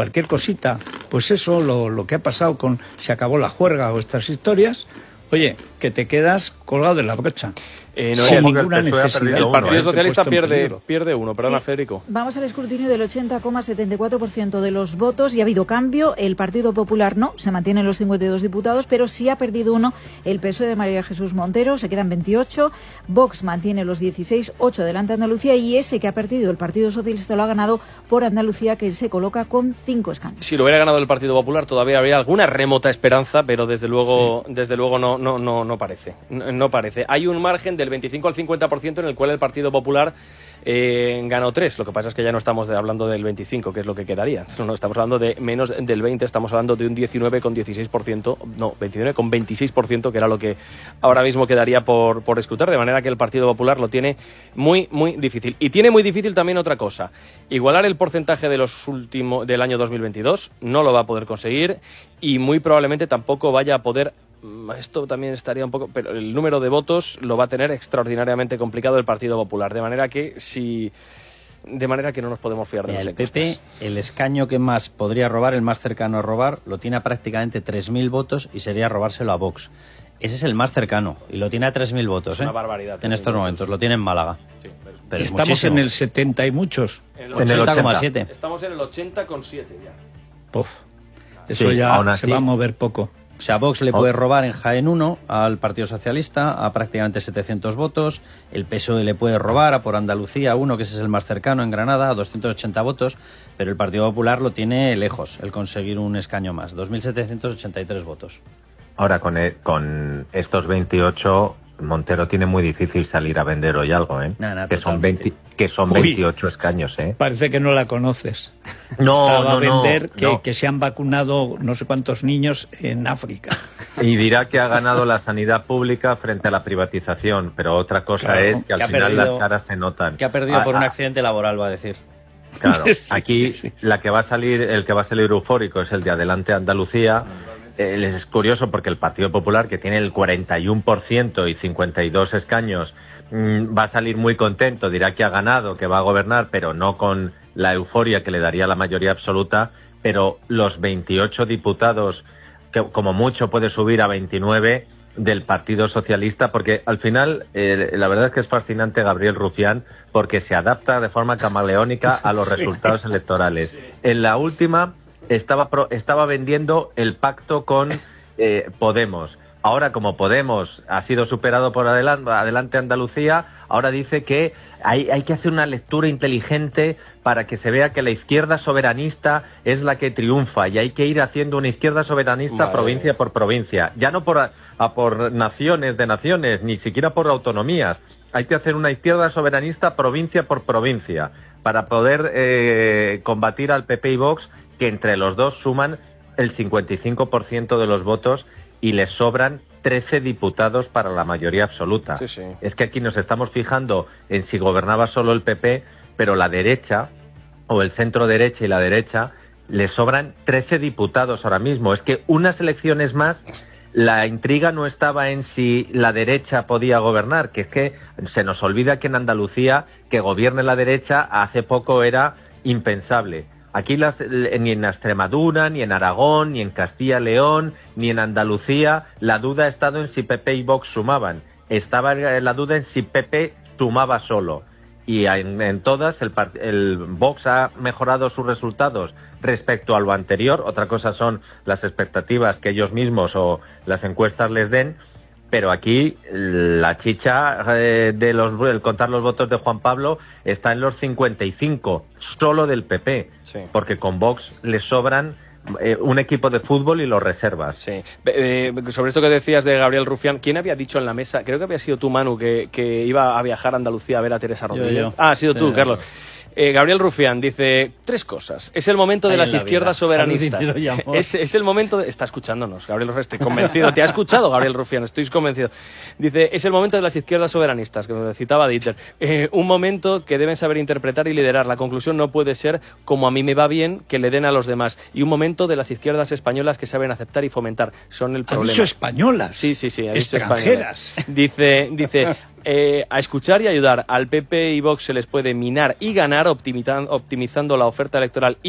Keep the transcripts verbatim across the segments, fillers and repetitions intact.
cualquier cosita, pues eso, lo, lo que ha pasado con se acabó la juerga o estas historias, oye, que te quedas colgado de la brocha. Eh, no, sin no, ninguna necesidad. El Partido uno, Socialista eh, pierde, pierde uno, perdona, sí. Federico. Vamos al escrutinio del ochenta coma setenta y cuatro por ciento de los votos y ha habido cambio. El Partido Popular no, se mantienen los cincuenta y dos diputados, pero sí ha perdido uno el P S O E de María Jesús Montero, se quedan veintiocho. Vox mantiene los dieciséis, ocho delante Andalucía, y ese que ha perdido el Partido Socialista lo ha ganado por Andalucía, que se coloca con cinco escaños. Si lo hubiera ganado el Partido Popular todavía habría alguna remota esperanza, pero desde luego, sí. desde luego no, no, no, no parece. No, no parece. Hay un margen del veinticinco al cincuenta por ciento en el cual el Partido Popular eh, ganó tres. Lo que pasa es que ya no estamos hablando del veinticinco, que es lo que quedaría. No estamos hablando de menos del veinte, estamos hablando de un diecinueve coma dieciséis por ciento, no, veintinueve coma veintiséis por ciento, que era lo que ahora mismo quedaría por, por escrutar, de manera que el Partido Popular lo tiene muy, muy difícil. Y tiene muy difícil también otra cosa: igualar el porcentaje de los últimos del año dos mil veintidós, no lo va a poder conseguir, y muy probablemente tampoco vaya a poder. Esto también estaría un poco, pero el número de votos lo va a tener extraordinariamente complicado el Partido Popular, de manera que si de manera que no nos podemos fiar de Mira, las el P P, encuestas. el escaño que más podría robar, el más cercano a robar, lo tiene a prácticamente tres mil votos y sería robárselo a Vox. Ese es el más cercano y lo tiene a tres mil votos. Es una ¿eh? barbaridad. En estos momentos, lo tiene en Málaga. Sí, pero, pero estamos muchísimo. en el setenta y muchos. En el ochenta coma siete. Estamos en el ochenta coma siete ya. Uf, eso sí, ya así, se va a mover poco. O sea, Vox le puede robar en Jaén uno al Partido Socialista a prácticamente setecientos votos. El P S O E le puede robar a por Andalucía uno, que ese es el más cercano, en Granada, a doscientos ochenta votos. Pero el Partido Popular lo tiene lejos, el conseguir un escaño más, dos mil setecientos ochenta y tres votos. Ahora, con, el, con estos veintiocho, Montero tiene muy difícil salir a vender hoy algo, ¿eh? Nah, nah, que, son veinte, que son Uy, veintiocho escaños, ¿eh? Parece que no la conoces. No, Estaba no, a vender no, que, no. que se han vacunado no sé cuántos niños en África. Y dirá que ha ganado la sanidad pública frente a la privatización, pero otra cosa Claro, es que al que ha final perdido, las caras se notan. Que ha perdido Ah, por un ah, accidente laboral, va a decir. Claro, Sí, aquí sí, sí. la que va a salir, el que va a salir eufórico es el de Adelante Andalucía. Eh, es curioso porque el Partido Popular, que tiene el cuarenta y uno por ciento y cincuenta y dos escaños, mmm, va a salir muy contento, dirá que ha ganado, que va a gobernar, pero no con la euforia que le daría la mayoría absoluta. Pero los veintiocho diputados, que como mucho puede subir a veintinueve del Partido Socialista, porque al final eh, la verdad es que es fascinante Gabriel Rufián, porque se adapta de forma camaleónica a los Sí. resultados electorales. En la última estaba pro, estaba vendiendo el pacto con eh, Podemos. Ahora, como Podemos ha sido superado por Adelante, Adelante Andalucía, ahora dice que hay, hay que hacer una lectura inteligente para que se vea que la izquierda soberanista es la que triunfa, y hay que ir haciendo una izquierda soberanista Vale. provincia por provincia, ya no por, a, a por naciones de naciones, ni siquiera por autonomías. Hay que hacer una izquierda soberanista provincia por provincia para poder eh, combatir al P P y Vox, que entre los dos suman el cincuenta y cinco por ciento de los votos y les sobran trece diputados para la mayoría absoluta. Sí, sí. Es que aquí nos estamos fijando en si gobernaba solo el P P, pero la derecha, o el centro derecha y la derecha, les sobran trece diputados ahora mismo. Es que unas elecciones más, la intriga no estaba en si la derecha podía gobernar, que es que se nos olvida que en Andalucía que gobierne la derecha hace poco era impensable. Aquí las, ni en Extremadura, ni en Aragón, ni en Castilla-León, ni en Andalucía, la duda ha estado en si P P y Vox sumaban. Estaba la duda en si P P sumaba solo. Y en, en todas el, el Vox ha mejorado sus resultados respecto a lo anterior. Otra cosa son las expectativas que ellos mismos o las encuestas les den. Pero aquí la chicha eh, de los el contar los votos de Juan Pablo está en los cincuenta y cinco, solo del P P, Sí. porque con Vox le sobran eh, un equipo de fútbol y los reservas. Sí. Eh, sobre esto que decías de Gabriel Rufián, ¿quién había dicho en la mesa? Creo que había sido tú, Manu, que, que iba a viajar a Andalucía a ver a Teresa Rodríguez. Yo, yo. Ah, ha sido tú, Yo, yo. Carlos. Eh, Gabriel Rufián dice tres cosas. Es el momento de Ay, las en la izquierdas vida. soberanistas. Salud, dinero y amor. Es, es el momento de... Está escuchándonos, Gabriel Rufián, estoy convencido. Te ha escuchado, Gabriel Rufián, estoy convencido. Dice, es el momento de las izquierdas soberanistas, que me citaba Dieter. Eh, un momento que deben saber interpretar y liderar. La conclusión no puede ser como a mí me va bien, que le den a los demás. Y un momento de las izquierdas españolas que saben aceptar y fomentar. Son el ¿Has problema. dicho españolas? Sí, sí, sí. ha dicho Extranjeras. españolas. Dice, dice eh, a escuchar y ayudar. Al P P y Vox se les puede minar y ganar optimizan- optimizando la oferta electoral y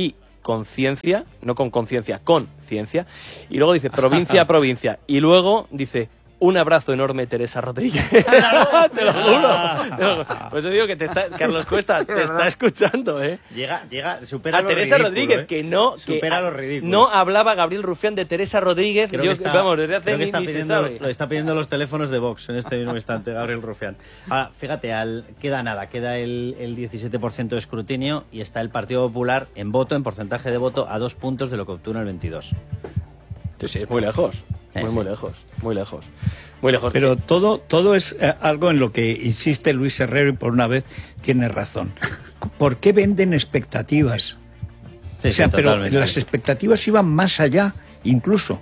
con ciencia, no con conciencia, con ciencia, y luego dice provincia a provincia, y luego dice un abrazo enorme, Teresa Rodríguez. Te lo juro. Pues yo digo que te está, Carlos Cuesta te está escuchando, ¿eh? Llega, llega, supera a lo Teresa ridículo, Rodríguez, ¿eh? que no, supera que lo ridículo. No hablaba Gabriel Rufián de Teresa Rodríguez. Creo Yo, que está, vamos, desde hace creo que ni, está ni se pidiendo, sabe. lo está pidiendo los teléfonos de Vox en este mismo instante, Gabriel Rufián. Ahora, fíjate, al, queda nada, queda el, el diecisiete por ciento de escrutinio y está el Partido Popular en voto, en porcentaje de voto, a dos puntos de lo que obtuvo el veintidós. Sí, sí, es muy lejos. Muy, sí. muy lejos. Muy lejos. Muy lejos. Pero todo, todo es eh, algo en lo que insiste Luis Herrero y por una vez tiene razón. ¿Por qué venden expectativas? Sí, o sea, sí, pero totalmente. las expectativas iban más allá, incluso.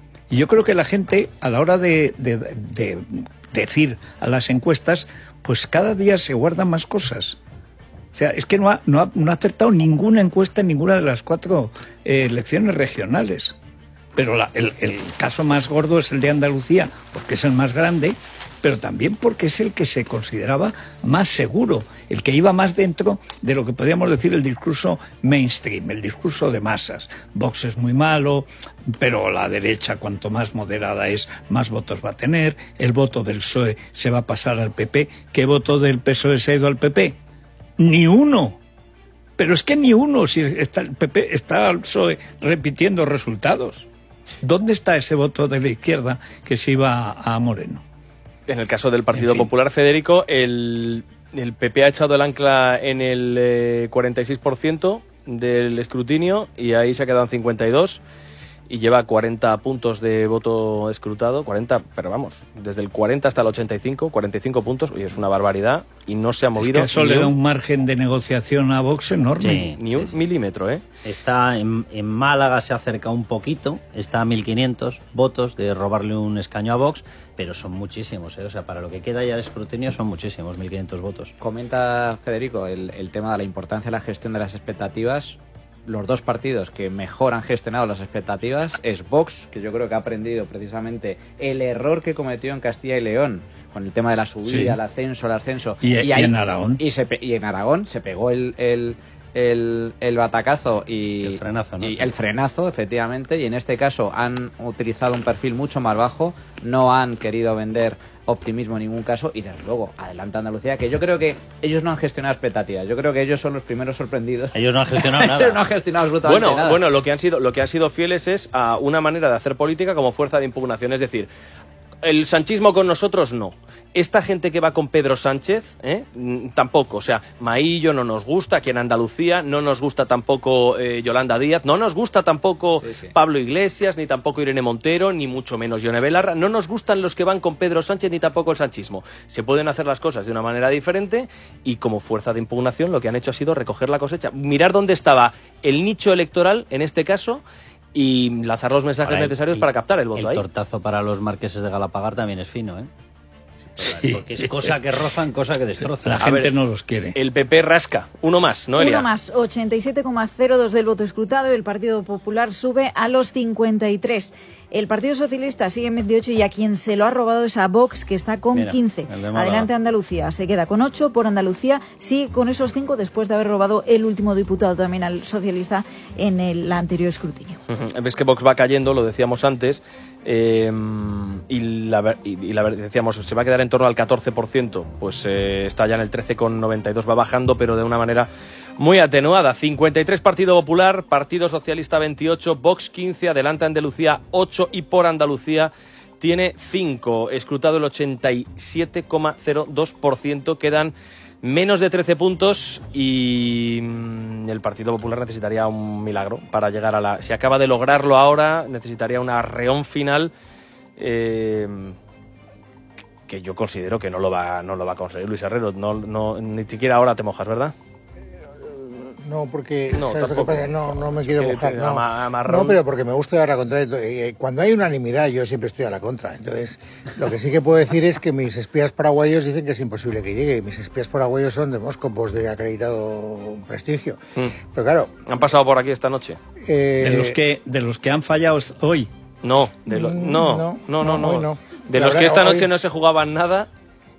Y yo creo que la gente, a la hora de, de, de decir a las encuestas, pues cada día se guardan más cosas. O sea, es que no ha, no ha, no ha acertado ninguna encuesta en ninguna de las cuatro eh, elecciones regionales. Pero la, el, el caso más gordo es el de Andalucía, porque es el más grande, pero también porque es el que se consideraba más seguro, el que iba más dentro de lo que podríamos decir el discurso mainstream, el discurso de masas. Vox es muy malo, pero la derecha, cuanto más moderada es, más votos va a tener. El voto del P S O E se va a pasar al P P. ¿Qué voto del P S O E se ha ido al P P? Ni uno. Pero es que ni uno, si está el P P, está el P S O E repitiendo resultados. ¿Dónde está ese voto de la izquierda que se iba a Moreno? En el caso del Partido En fin. Popular, Federico, el, el P P ha echado el ancla en el eh, cuarenta y seis por ciento del escrutinio y ahí se ha quedado en cincuenta y dos y lleva cuarenta puntos de voto escrutado, cuarenta, pero vamos, desde el cuarenta hasta el ochenta y cinco, cuarenta y cinco puntos, y es una barbaridad y no se ha movido. Es que eso ni le da un, un margen de negociación a Vox enorme. Sí. ni un milímetro, ¿eh? Está en, en Málaga, se acerca un poquito, está a mil quinientos votos de robarle un escaño a Vox, pero son muchísimos, ¿eh? O sea, para lo que queda ya de escrutinio son muchísimos, mil quinientos votos. Comenta Federico el, el tema de la importancia de la gestión de las expectativas. Los dos partidos que mejor han gestionado las expectativas es Vox, que yo creo que ha aprendido precisamente el error que cometió en Castilla y León con el tema de la subida, Sí. el ascenso, el ascenso. Y, y ahí- en Aragón. Y, se, pe- y en Aragón se pegó el, el, el, el batacazo y El frenazo, ¿no? y el frenazo, efectivamente, y en este caso han utilizado un perfil mucho más bajo, no han querido vender optimismo en ningún caso y desde luego adelanta Andalucía, que yo creo que ellos no han gestionado expectativas, yo creo que ellos son los primeros sorprendidos. Ellos no han gestionado Ellos no nada. han gestionado absolutamente Bueno, nada. bueno, lo que han sido, lo que han sido fieles es a una manera de hacer política como fuerza de impugnación, es decir, el sanchismo con nosotros no. Esta gente que va con Pedro Sánchez, ¿eh? Mm, tampoco. O sea, Maillo no nos gusta, aquí en Andalucía no nos gusta tampoco eh, Yolanda Díaz, no nos gusta tampoco Sí, sí. Pablo Iglesias, ni tampoco Irene Montero, ni mucho menos Yone Belarra. No nos gustan los que van con Pedro Sánchez, ni tampoco el sanchismo. Se pueden hacer las cosas de una manera diferente y como fuerza de impugnación lo que han hecho ha sido recoger la cosecha. Mirar dónde estaba el nicho electoral, en este caso, y lanzar los mensajes Ahora, el- necesarios el- para captar el voto El ahí. tortazo para los marqueses de Galapagar también es fino, ¿eh? Sí. Porque es cosa que rozan, cosa que destrozan. La A gente ver, no los quiere. El P P rasca. Uno más, ¿no, Elia? Uno más, ochenta y siete coma cero dos del voto escrutado y el Partido Popular sube a los cincuenta y tres. El Partido Socialista sigue en veintiocho y a quien se lo ha robado es a Vox, que está con Mira, quince. el de Málaga. Adelante Andalucía, se queda con ocho. Por Andalucía sigue con esos cinco después de haber robado el último diputado también al socialista en el anterior escrutinio. Ujú. Ves que Vox va cayendo, lo decíamos antes, eh, y, la, ver- y, y la ver- decíamos, se va a quedar en torno al catorce por ciento, pues eh, está ya en el trece coma noventa y dos, va bajando, pero de una manera muy atenuada. cincuenta y tres Partido Popular, Partido Socialista veintiocho, Vox quince, Adelante Andalucía ocho y por Andalucía tiene cinco, escrutado el ochenta y siete coma cero dos por ciento, quedan menos de trece puntos y mm, el Partido Popular necesitaría un milagro para llegar a la... Si acaba de lograrlo ahora, necesitaría un arreón final eh, que yo considero que no lo va, no lo va a conseguir Luis Herrero. No, no, ni siquiera ahora te mojas, ¿verdad? No, porque No, ¿sabes lo que tampoco. pasa? No, no me quiero Que- mojar. que No. ama- amarrón. No, pero porque me gusta dar la contra. Eh, Cuando hay unanimidad, yo siempre estoy a la contra. Entonces, lo que sí que puedo decir es que mis espías paraguayos dicen que es imposible que llegue. Mis espías paraguayos son de Móscopos, de acreditado prestigio. Mm. Pero claro. ¿Han pasado por aquí esta noche? eh, De los que, de los que han fallado hoy. No, de lo- Mm, no, no, no, no, no, no. hoy no. De La los que verdad, esta hoy- noche no se jugaban nada,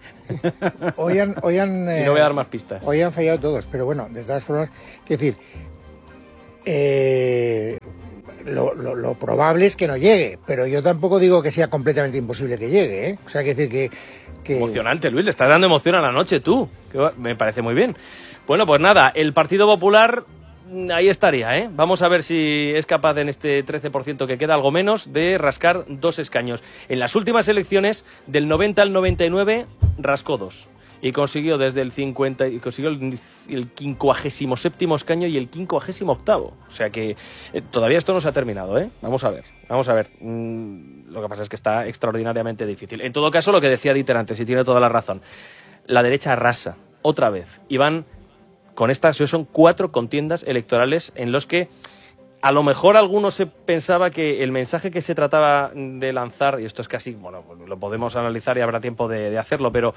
Hoy han, hoy han, y eh, no voy a dar más pistas. Hoy han fallado todos, pero bueno, de todas formas, quiero decir, eh, lo, lo, lo probable es que no llegue, pero yo tampoco digo que sea completamente imposible que llegue, ¿eh? O sea, que decir que, que... Emocionante, Luis, le estás dando emoción a la noche tú, que me parece muy bien. Bueno, pues nada, el Partido Popular ahí estaría, ¿eh? Vamos a ver si es capaz en este trece por ciento que queda, algo menos, de rascar dos escaños. En las últimas elecciones, del noventa al noventa y nueve, rascó dos. Y consiguió desde el cincuenta, y consiguió el, el quincuagésimo séptimo escaño y el quincuagésimo octavo. O sea que eh, todavía esto no se ha terminado, ¿eh? Vamos a ver, vamos a ver. Mm, lo que pasa es que está extraordinariamente difícil. En todo caso, lo que decía Dieter antes, y tiene toda la razón, la derecha arrasa, otra vez. Y van con estas, son cuatro contiendas electorales en los que a lo mejor alguno se pensaba que el mensaje que se trataba de lanzar, y esto es casi, bueno, lo podemos analizar y habrá tiempo de, de hacerlo, pero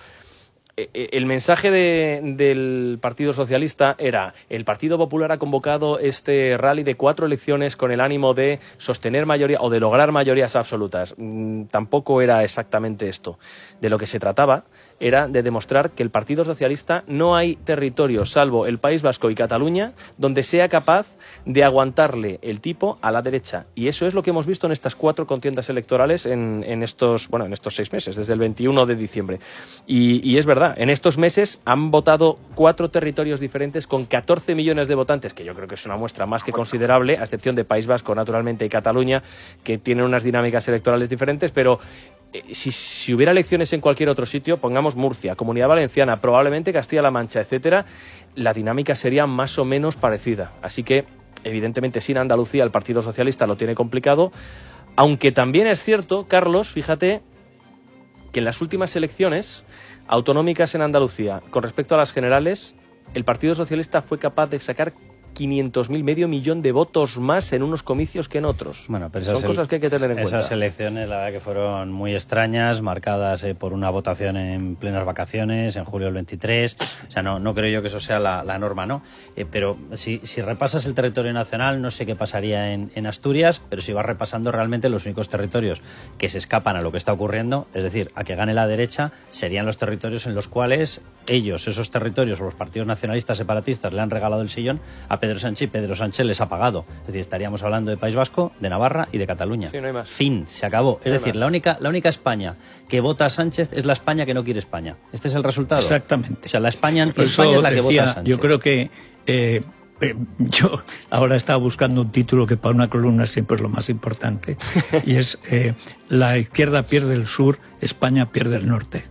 el mensaje de, del Partido Socialista era: el Partido Popular ha convocado este rally de cuatro elecciones con el ánimo de sostener mayoría o de lograr mayorías absolutas. Mm, tampoco era exactamente esto. De lo que se trataba era de demostrar que el Partido Socialista no hay territorio, salvo el País Vasco y Cataluña, donde sea capaz de aguantarle el tipo a la derecha. Y eso es lo que hemos visto en estas cuatro contiendas electorales en, en estos, bueno, en estos seis meses, desde el veintiuno de diciembre. Y, y es verdad, en estos meses han votado cuatro territorios diferentes con catorce millones de votantes, que yo creo que es una muestra más que considerable, a excepción de País Vasco, naturalmente, y Cataluña, que tienen unas dinámicas electorales diferentes, pero Si, si hubiera elecciones en cualquier otro sitio, pongamos Murcia, Comunidad Valenciana, probablemente Castilla-La Mancha, etcétera, la dinámica sería más o menos parecida. Así que, evidentemente, sin Andalucía, el Partido Socialista lo tiene complicado, aunque también es cierto, Carlos, fíjate, que en las últimas elecciones autonómicas en Andalucía, con respecto a las generales, el Partido Socialista fue capaz de sacar quinientos mil, medio millón de votos más en unos comicios que en otros. Bueno, pero son cosas que hay que tener en esas cuenta. Esas elecciones, la verdad que fueron muy extrañas, marcadas eh, por una votación en plenas vacaciones, en julio del veintitrés. O sea, no, no creo yo que eso sea la, la norma, ¿no? Eh, pero si, si repasas el territorio nacional, no sé qué pasaría en, en Asturias, pero si vas repasando realmente los únicos territorios que se escapan a lo que está ocurriendo, es decir, a que gane la derecha, serían los territorios en los cuales ellos, esos territorios, o los partidos nacionalistas separatistas, le han regalado el sillón a Pedro Sánchez, y Pedro Sánchez les ha pagado. Es decir, estaríamos hablando de País Vasco, de Navarra y de Cataluña. Sí, no hay más. Fin, se acabó. Es no decir, la única, la única España que vota a Sánchez es la España que no quiere España. Este es el resultado. Exactamente. O sea, la España Por eso anti-España es la que decía, vota a Sánchez. Yo creo que eh, eh, yo ahora estaba buscando un título que para una columna siempre es lo más importante, y es eh, la izquierda pierde el sur, España pierde el norte.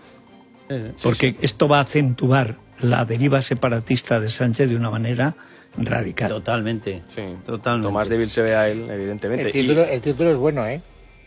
Sí, Porque sí. esto va a acentuar la deriva separatista de Sánchez de una manera radical. Totalmente. Sí, Totalmente. Lo más débil se ve a él, evidentemente. El título, Y- el título es bueno, ¿eh?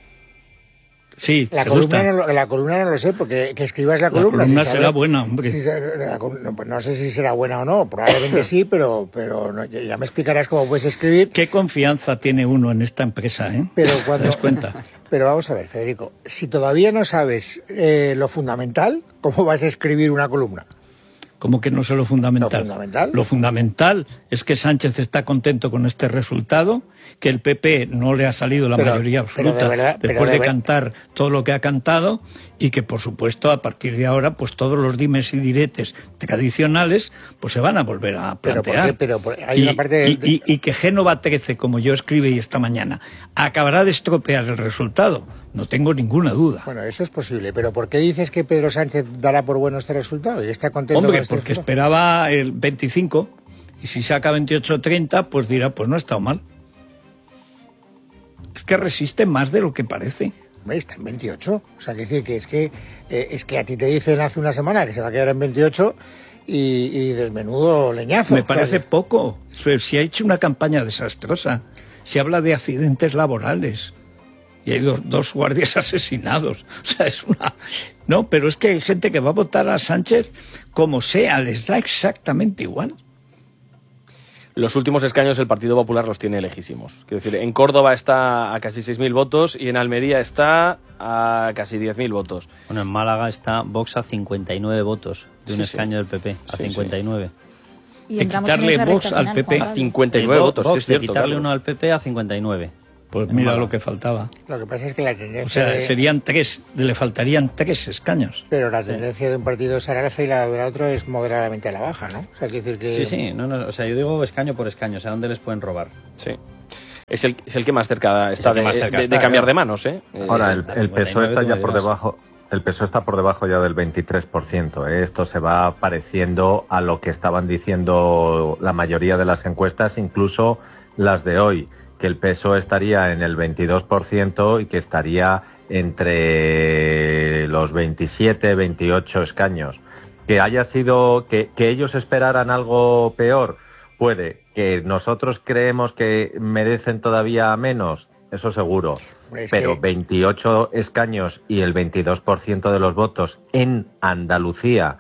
Sí, La ¿te columna, gusta? no, lo- la columna no lo sé, porque que escribas la La columna... columna sin será buena, hombre. si se- la col- no, pues no sé si será buena o no, probablemente sí, pero, pero no, ya ya me explicarás cómo puedes escribir. Qué confianza tiene uno en esta empresa, ¿eh? Pero cuando, ¿Te das cuenta? Pero vamos a ver, Federico, si todavía no sabes eh, lo fundamental, ¿cómo vas a escribir una columna? Como que no sé lo fundamental. ¿Lo fundamental? Lo fundamental es que Sánchez está contento con este resultado, que el P P no le ha salido la Pero- mayoría pero de absoluta verdad- pero después de de, ver- cantar todo lo que ha cantado, y que, por supuesto, a partir de ahora, pues todos los dimes y diretes tradicionales pues se van a volver a Pero ¿por plantear. qué? Pero por- hay y, una parte de- y- y- y que Génova trece, como yo escribí esta mañana, acabará de estropear el resultado. No tengo ninguna duda. Bueno, eso es posible, pero ¿por qué dices que Pedro Sánchez dará por bueno este resultado y está contento Hombre, con este porque resultado? esperaba el veinticinco, y si saca veintiocho treinta, pues dirá, pues no ha estado mal. Es que resiste más de lo que parece. Hombre, está en veintiocho. O sea, que decir que es que eh, es que a ti te dicen hace una semana que se va a quedar en veintiocho y, y del menudo leñazo. Me parece Claro. poco. Si ha hecho una campaña desastrosa, se habla de accidentes laborales y hay dos, dos guardias asesinados. O sea, es una... No, pero es que hay gente que va a votar a Sánchez como sea, les da exactamente igual. Los últimos escaños el Partido Popular los tiene lejísimos. Quiero decir, en Córdoba está a casi seis mil votos y en Almería está a casi diez mil votos. Bueno, en Málaga está Vox a cincuenta y nueve votos de un Sí, sí. escaño del P P, a Sí, cincuenta y nueve. Y De entramos en quitarle esa Vox recta al final, P P. Juan A Pablo. cincuenta y El nueve Vo- votos, Vox, sí es de cierto, quitarle Carlos. uno al P P a cincuenta y nueve. Pues mira lo que faltaba. Lo que pasa es que la tendencia... O sea, de... serían tres, le faltarían tres escaños. Pero la tendencia sí. de un partido es al alza y la del otro es moderadamente a la baja, ¿no? O sea, quiere decir que... Sí, sí, no, no, o sea, yo digo escaño por escaño, o sea, ¿dónde les pueden robar? Sí. Es el, es el que más cerca está, de, más cerca de, está, de cambiar claro. de manos, ¿eh? Ahora, el, el P S O E está ya por debajo... El P S O E está por debajo ya del veintitrés por ciento. ¿eh? Esto se va pareciendo a lo que estaban diciendo la mayoría de las encuestas, incluso las de hoy, que el P S O E estaría en el veintidós por ciento y que estaría entre los veintisiete, veintiocho escaños. Que haya sido, que, que ellos esperaran algo peor, puede. Que nosotros creemos que merecen todavía menos, eso seguro. Es pero que... veintiocho escaños y el veintidós por ciento de los votos en Andalucía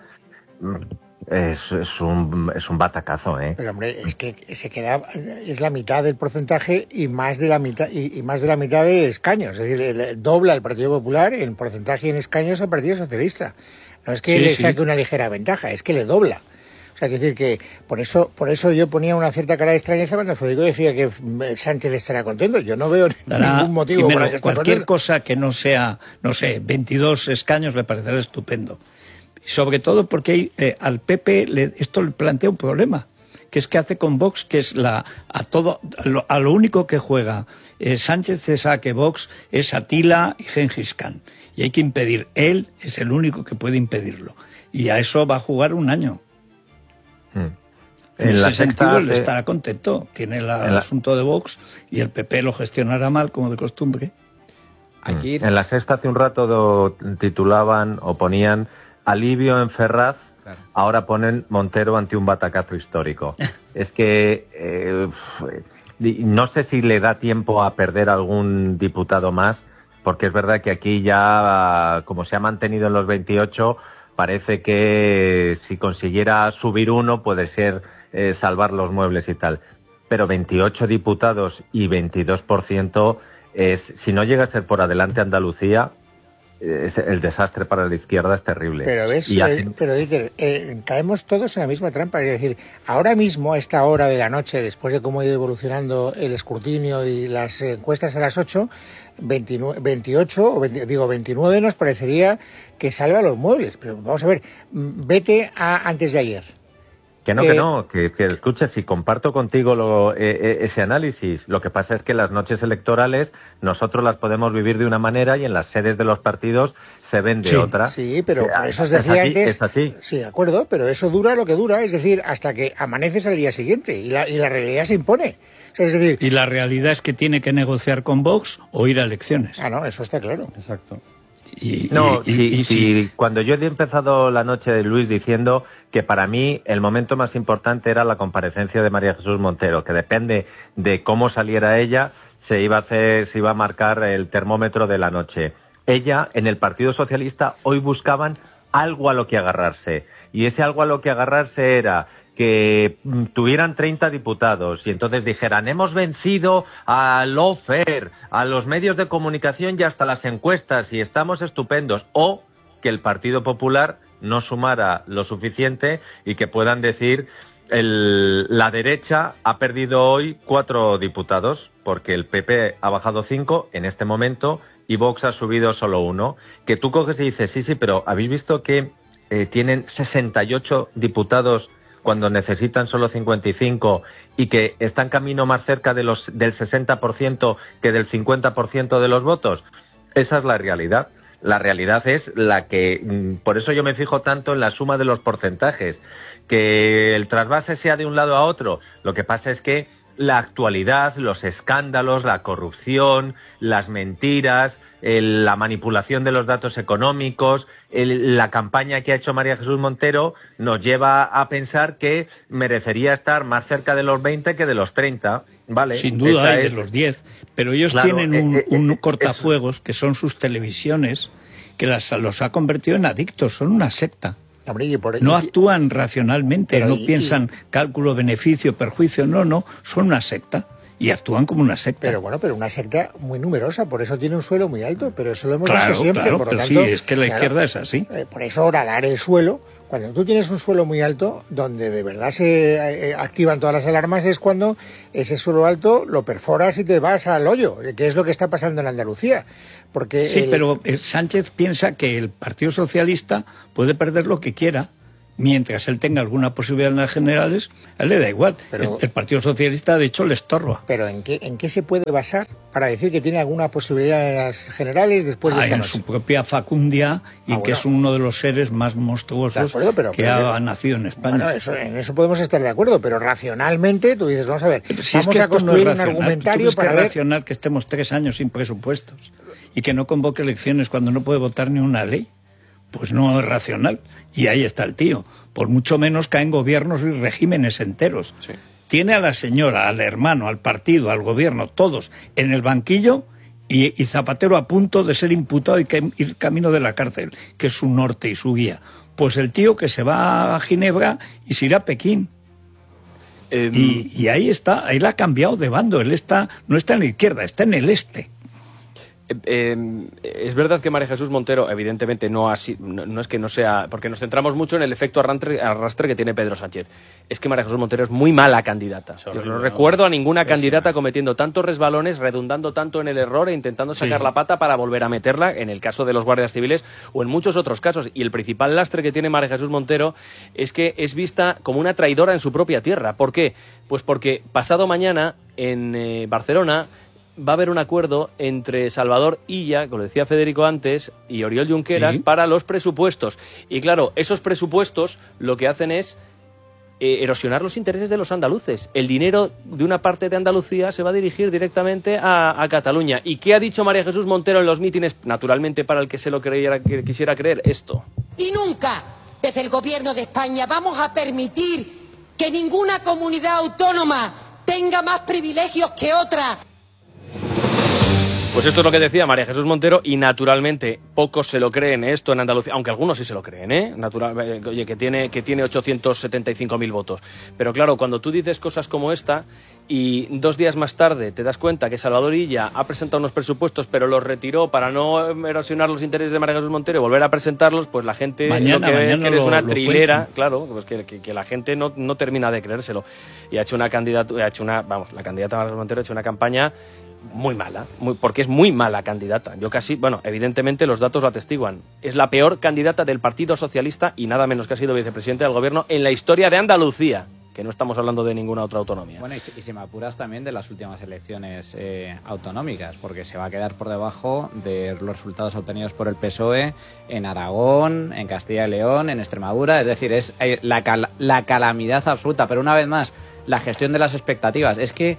es, es, un, es un batacazo, ¿eh? Pero hombre, es que se queda, es la mitad del porcentaje y más de la mitad y, y más de la mitad de escaños. Es decir, el, dobla el Partido Popular en porcentaje y en escaños al Partido Socialista. No es que sí, le saque sí. una ligera ventaja, es que le dobla. O sea, quiere decir que por eso por eso yo ponía una cierta cara de extrañeza cuando Federico decía que Sánchez estará contento. Yo no veo Dará, ningún motivo Jimeno, para que esté cualquier contento. cosa que no sea, no sé, veintidós escaños le parecerá estupendo. Sobre todo porque eh, al P P le, esto le plantea un problema, que es que hace con Vox, que es la a todo a lo, a lo único que juega eh, Sánchez es a que Vox es Atila y Gengis Khan. Y hay que impedir, él es el único que puede impedirlo. Y a eso va a jugar un año. En, en ese sentido él estará contento. Tiene la, el la... asunto de Vox y el P P lo gestionará mal, como de costumbre. Aquí... En La Sexta hace un rato do, titulaban o ponían alivio en Ferraz, claro. Ahora ponen Montero ante un batacazo histórico. Es que eh, no sé si le da tiempo a perder algún diputado más, porque es verdad que aquí ya, como se ha mantenido en los veintiocho... parece que si consiguiera subir uno puede ser eh, salvar los muebles y tal. Pero veintiocho diputados y veintidós por ciento, es, si no llega a ser por adelante Andalucía, es, el desastre para la izquierda es terrible. Pero ves, y así... eh, pero Dieter, eh, caemos todos en la misma trampa. Es decir, ahora mismo, a esta hora de la noche, después de cómo ha ido evolucionando el escrutinio y las encuestas a las ocho, veintinueve, veintiocho, o veinte, digo veintinueve nos parecería que salva los muebles. Pero vamos a ver, vete a antes de ayer. Que no, eh, que no, que, que escucha, si comparto contigo lo, eh, ese análisis, lo que pasa es que las noches electorales nosotros las podemos vivir de una manera y en las sedes de los partidos se ven de sí, otra. Sí, pero por eso os decía es antes... Es así. Sí, de acuerdo, pero eso dura lo que dura, es decir, hasta que amaneces al día siguiente y la, y la realidad se impone. O sea, es decir... Y la realidad es que tiene que negociar con Vox o ir a elecciones. Ah, no, eso está claro. Exacto. Y, no, y, y, y, y si, cuando yo he empezado la noche de Luis diciendo que para mí el momento más importante era la comparecencia de María Jesús Montero, que depende de cómo saliera ella, se iba a hacer, se iba a marcar el termómetro de la noche. Ella, en el Partido Socialista, hoy buscaban algo a lo que agarrarse, y ese algo a lo que agarrarse era que tuvieran treinta diputados y entonces dijeran, hemos vencido a Lofer, a los medios de comunicación y hasta las encuestas y estamos estupendos, o que el Partido Popular no sumara lo suficiente y que puedan decir el, la derecha ha perdido hoy cuatro diputados porque el P P ha bajado cinco en este momento y Vox ha subido solo uno, que tú coges y dices, sí, sí, pero ¿habéis visto que eh, tienen sesenta y ocho diputados cuando necesitan solo cincuenta y cinco y que están camino más cerca de los del sesenta por ciento que del cincuenta por ciento de los votos? Esa es la realidad. La realidad es la que, por eso yo me fijo tanto en la suma de los porcentajes, que el trasvase sea de un lado a otro. Lo que pasa es que la actualidad, los escándalos, la corrupción, las mentiras, el, la manipulación de los datos económicos, el, la campaña que ha hecho María Jesús Montero nos lleva a pensar que merecería estar más cerca de los veinte que de los treinta. Vale, sin duda hay es... de los diez, pero ellos claro, tienen un, eh, eh, un cortafuegos que son sus televisiones, que las, los ha convertido en adictos, son una secta. No actúan racionalmente, pero no y, piensan y... cálculo, beneficio, perjuicio, no, no, son una secta y actúan como una secta. Pero bueno, pero una secta muy numerosa, por eso tiene un suelo muy alto, pero eso lo hemos claro, visto siempre. Claro, por lo pero tanto, sí, es que la claro, izquierda es así. Eh, por eso horadar el suelo, Cuando tú tienes un suelo muy alto, donde de verdad se eh, activan todas las alarmas, es cuando ese suelo alto lo perforas y te vas al hoyo, que es lo que está pasando en Andalucía. Porque sí, el... pero Sánchez piensa que el Partido Socialista puede perder lo que quiera. Mientras él tenga alguna posibilidad en las generales, a él le da igual. Pero, el, el Partido Socialista, de hecho, le estorba. ¿Pero en qué, en qué se puede basar para decir que tiene alguna posibilidad en las generales después de ah, esta en noche? su propia facundia, y ah, que bueno. es uno de los seres más monstruosos acuerdo, pero, que pero, ha nacido en España. Bueno, eso, en eso podemos estar de acuerdo, pero racionalmente tú dices, vamos a ver, si vamos es que a construir no es un argumentario ¿Tú para que ver... es racional que estemos tres años sin presupuestos y que no convoque elecciones cuando no puede votar ni una ley? Pues no es racional. Y ahí está el tío. Por mucho menos caen gobiernos y regímenes enteros. Sí. Tiene a la señora, al hermano, al partido, al gobierno, todos en el banquillo y, y Zapatero a punto de ser imputado y que, ir camino de la cárcel, que es su norte y su guía. Pues el tío que se va a Ginebra y se irá a Pekín. Eh, y, y ahí está, él ha cambiado de bando. Él está, no está en la izquierda, está en el este. Eh, eh, es verdad que María Jesús Montero, evidentemente, no, así, no, no es que no sea... Porque nos centramos mucho en el efecto arrastre, arrastre que tiene Pedro Sánchez. Es que María Jesús Montero es muy mala candidata. Yo no recuerdo a ninguna candidata cometiendo tantos resbalones, redundando tanto en el error e intentando sacar sí. la pata para volver a meterla, en el caso de los guardias civiles o en muchos otros casos. Y el principal lastre que tiene María Jesús Montero es que es vista como una traidora en su propia tierra. ¿Por qué? Pues porque pasado mañana en eh, Barcelona... va a haber un acuerdo entre Salvador Illa, como decía Federico antes, y Oriol Junqueras, sí. para los presupuestos. Y claro, esos presupuestos lo que hacen es eh, erosionar los intereses de los andaluces. El dinero de una parte de Andalucía se va a dirigir directamente a, a Cataluña. ¿Y qué ha dicho María Jesús Montero en los mítines? Naturalmente, para el que se lo creyera, que quisiera creer, esto. Y nunca, desde el gobierno de España, vamos a permitir que ninguna comunidad autónoma tenga más privilegios que otra. Pues esto es lo que decía María Jesús Montero y naturalmente pocos se lo creen esto en Andalucía, aunque algunos sí se lo creen, ¿eh? Natural, eh, oye, que tiene, que tiene ochocientos setenta y cinco mil votos. Pero claro, cuando tú dices cosas como esta y dos días más tarde te das cuenta que Salvador Illa ha presentado unos presupuestos pero los retiró para no erosionar los intereses de María Jesús Montero y volver a presentarlos, pues la gente mañana, lo que ve que eres lo, una lo trilera, cuentan. claro, pues que, que, que la gente no, no termina de creérselo. Y ha hecho una candidatura, ha hecho una, vamos, la candidata María Jesús Montero ha hecho una campaña muy mala, muy, porque es muy mala candidata. Yo casi, bueno, evidentemente los datos lo atestiguan. Es la peor candidata del Partido Socialista y nada menos que ha sido vicepresidente del gobierno en la historia de Andalucía, que no estamos hablando de ninguna otra autonomía. Bueno, y si, y si me apuras también de las últimas elecciones eh, autonómicas, porque se va a quedar por debajo de los resultados obtenidos por el P S O E en Aragón, en Castilla y León, en Extremadura. Es decir, es eh, la, cal la calamidad absoluta. Pero una vez más, la gestión de las expectativas. Es que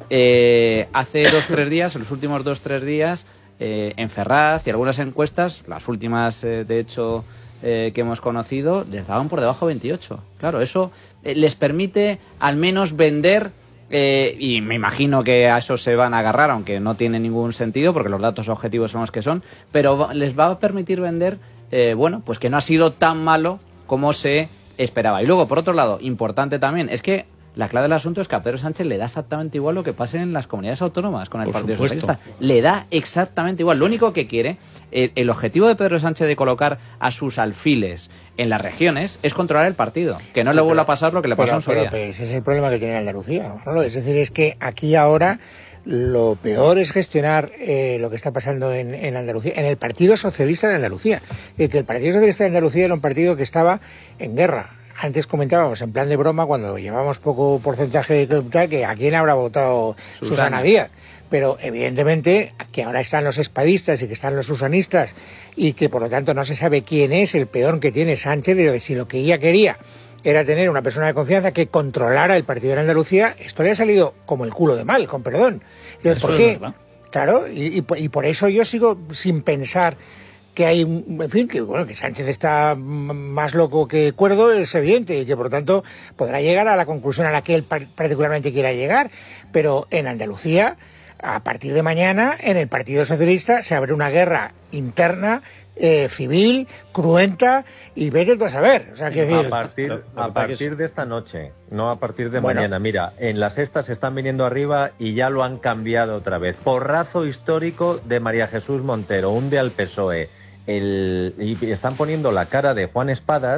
Eh, hace dos tres días, en los últimos dos tres días, eh, en Ferraz y algunas encuestas, las últimas eh, de hecho eh, que hemos conocido, les daban por debajo veintiocho. Claro, eso eh, les permite al menos vender, eh, y me imagino que a eso se van a agarrar, aunque no tiene ningún sentido porque los datos objetivos son los que son, pero les va a permitir vender, eh, bueno, pues que no ha sido tan malo como se esperaba. Y luego, por otro lado, importante también, es que la clave del asunto es que a Pedro Sánchez le da exactamente igual lo que pase en las comunidades autónomas con el Por Partido supuesto. Socialista. Le da exactamente igual. Lo único que quiere, el, el objetivo de Pedro Sánchez de colocar a sus alfiles en las regiones es controlar el partido. Que no sí, le vuelva a pasar lo que le pasó pero, en su día. Pero ese es el problema que tiene Andalucía. ¿No? Es decir, es que aquí ahora lo peor es gestionar eh, lo que está pasando en, en Andalucía, en el Partido Socialista de Andalucía. Eh, que el Partido Socialista de Andalucía era un partido que estaba en guerra. Antes comentábamos, en plan de broma, cuando llevamos poco porcentaje de tal, que a quién habrá votado Susana, Susana Díaz. Pero evidentemente que ahora están los espadistas y que están los susanistas y que por lo tanto no se sabe quién es el peón que tiene Sánchez, de si lo que ella quería era tener una persona de confianza que controlara el partido de Andalucía, esto le ha salido como el culo de mal, con perdón. Entonces, ¿por qué? Claro, y, y, y por eso yo sigo sin pensar que hay, en fin, que bueno, que Sánchez está más loco que cuerdo, es evidente, y que por lo tanto podrá llegar a la conclusión a la que él particularmente quiera llegar, pero en Andalucía, a partir de mañana, en el Partido Socialista se abre una guerra interna, eh, civil, cruenta, y vete tú a saber. O sea, que a partir, a partir de esta noche, no a partir de bueno. mañana. Mira, en la sexta se están viniendo arriba y ya lo han cambiado otra vez. Porrazo histórico de María Jesús Montero, hunde al P S O E. El, y están poniendo la cara de Juan Espadas,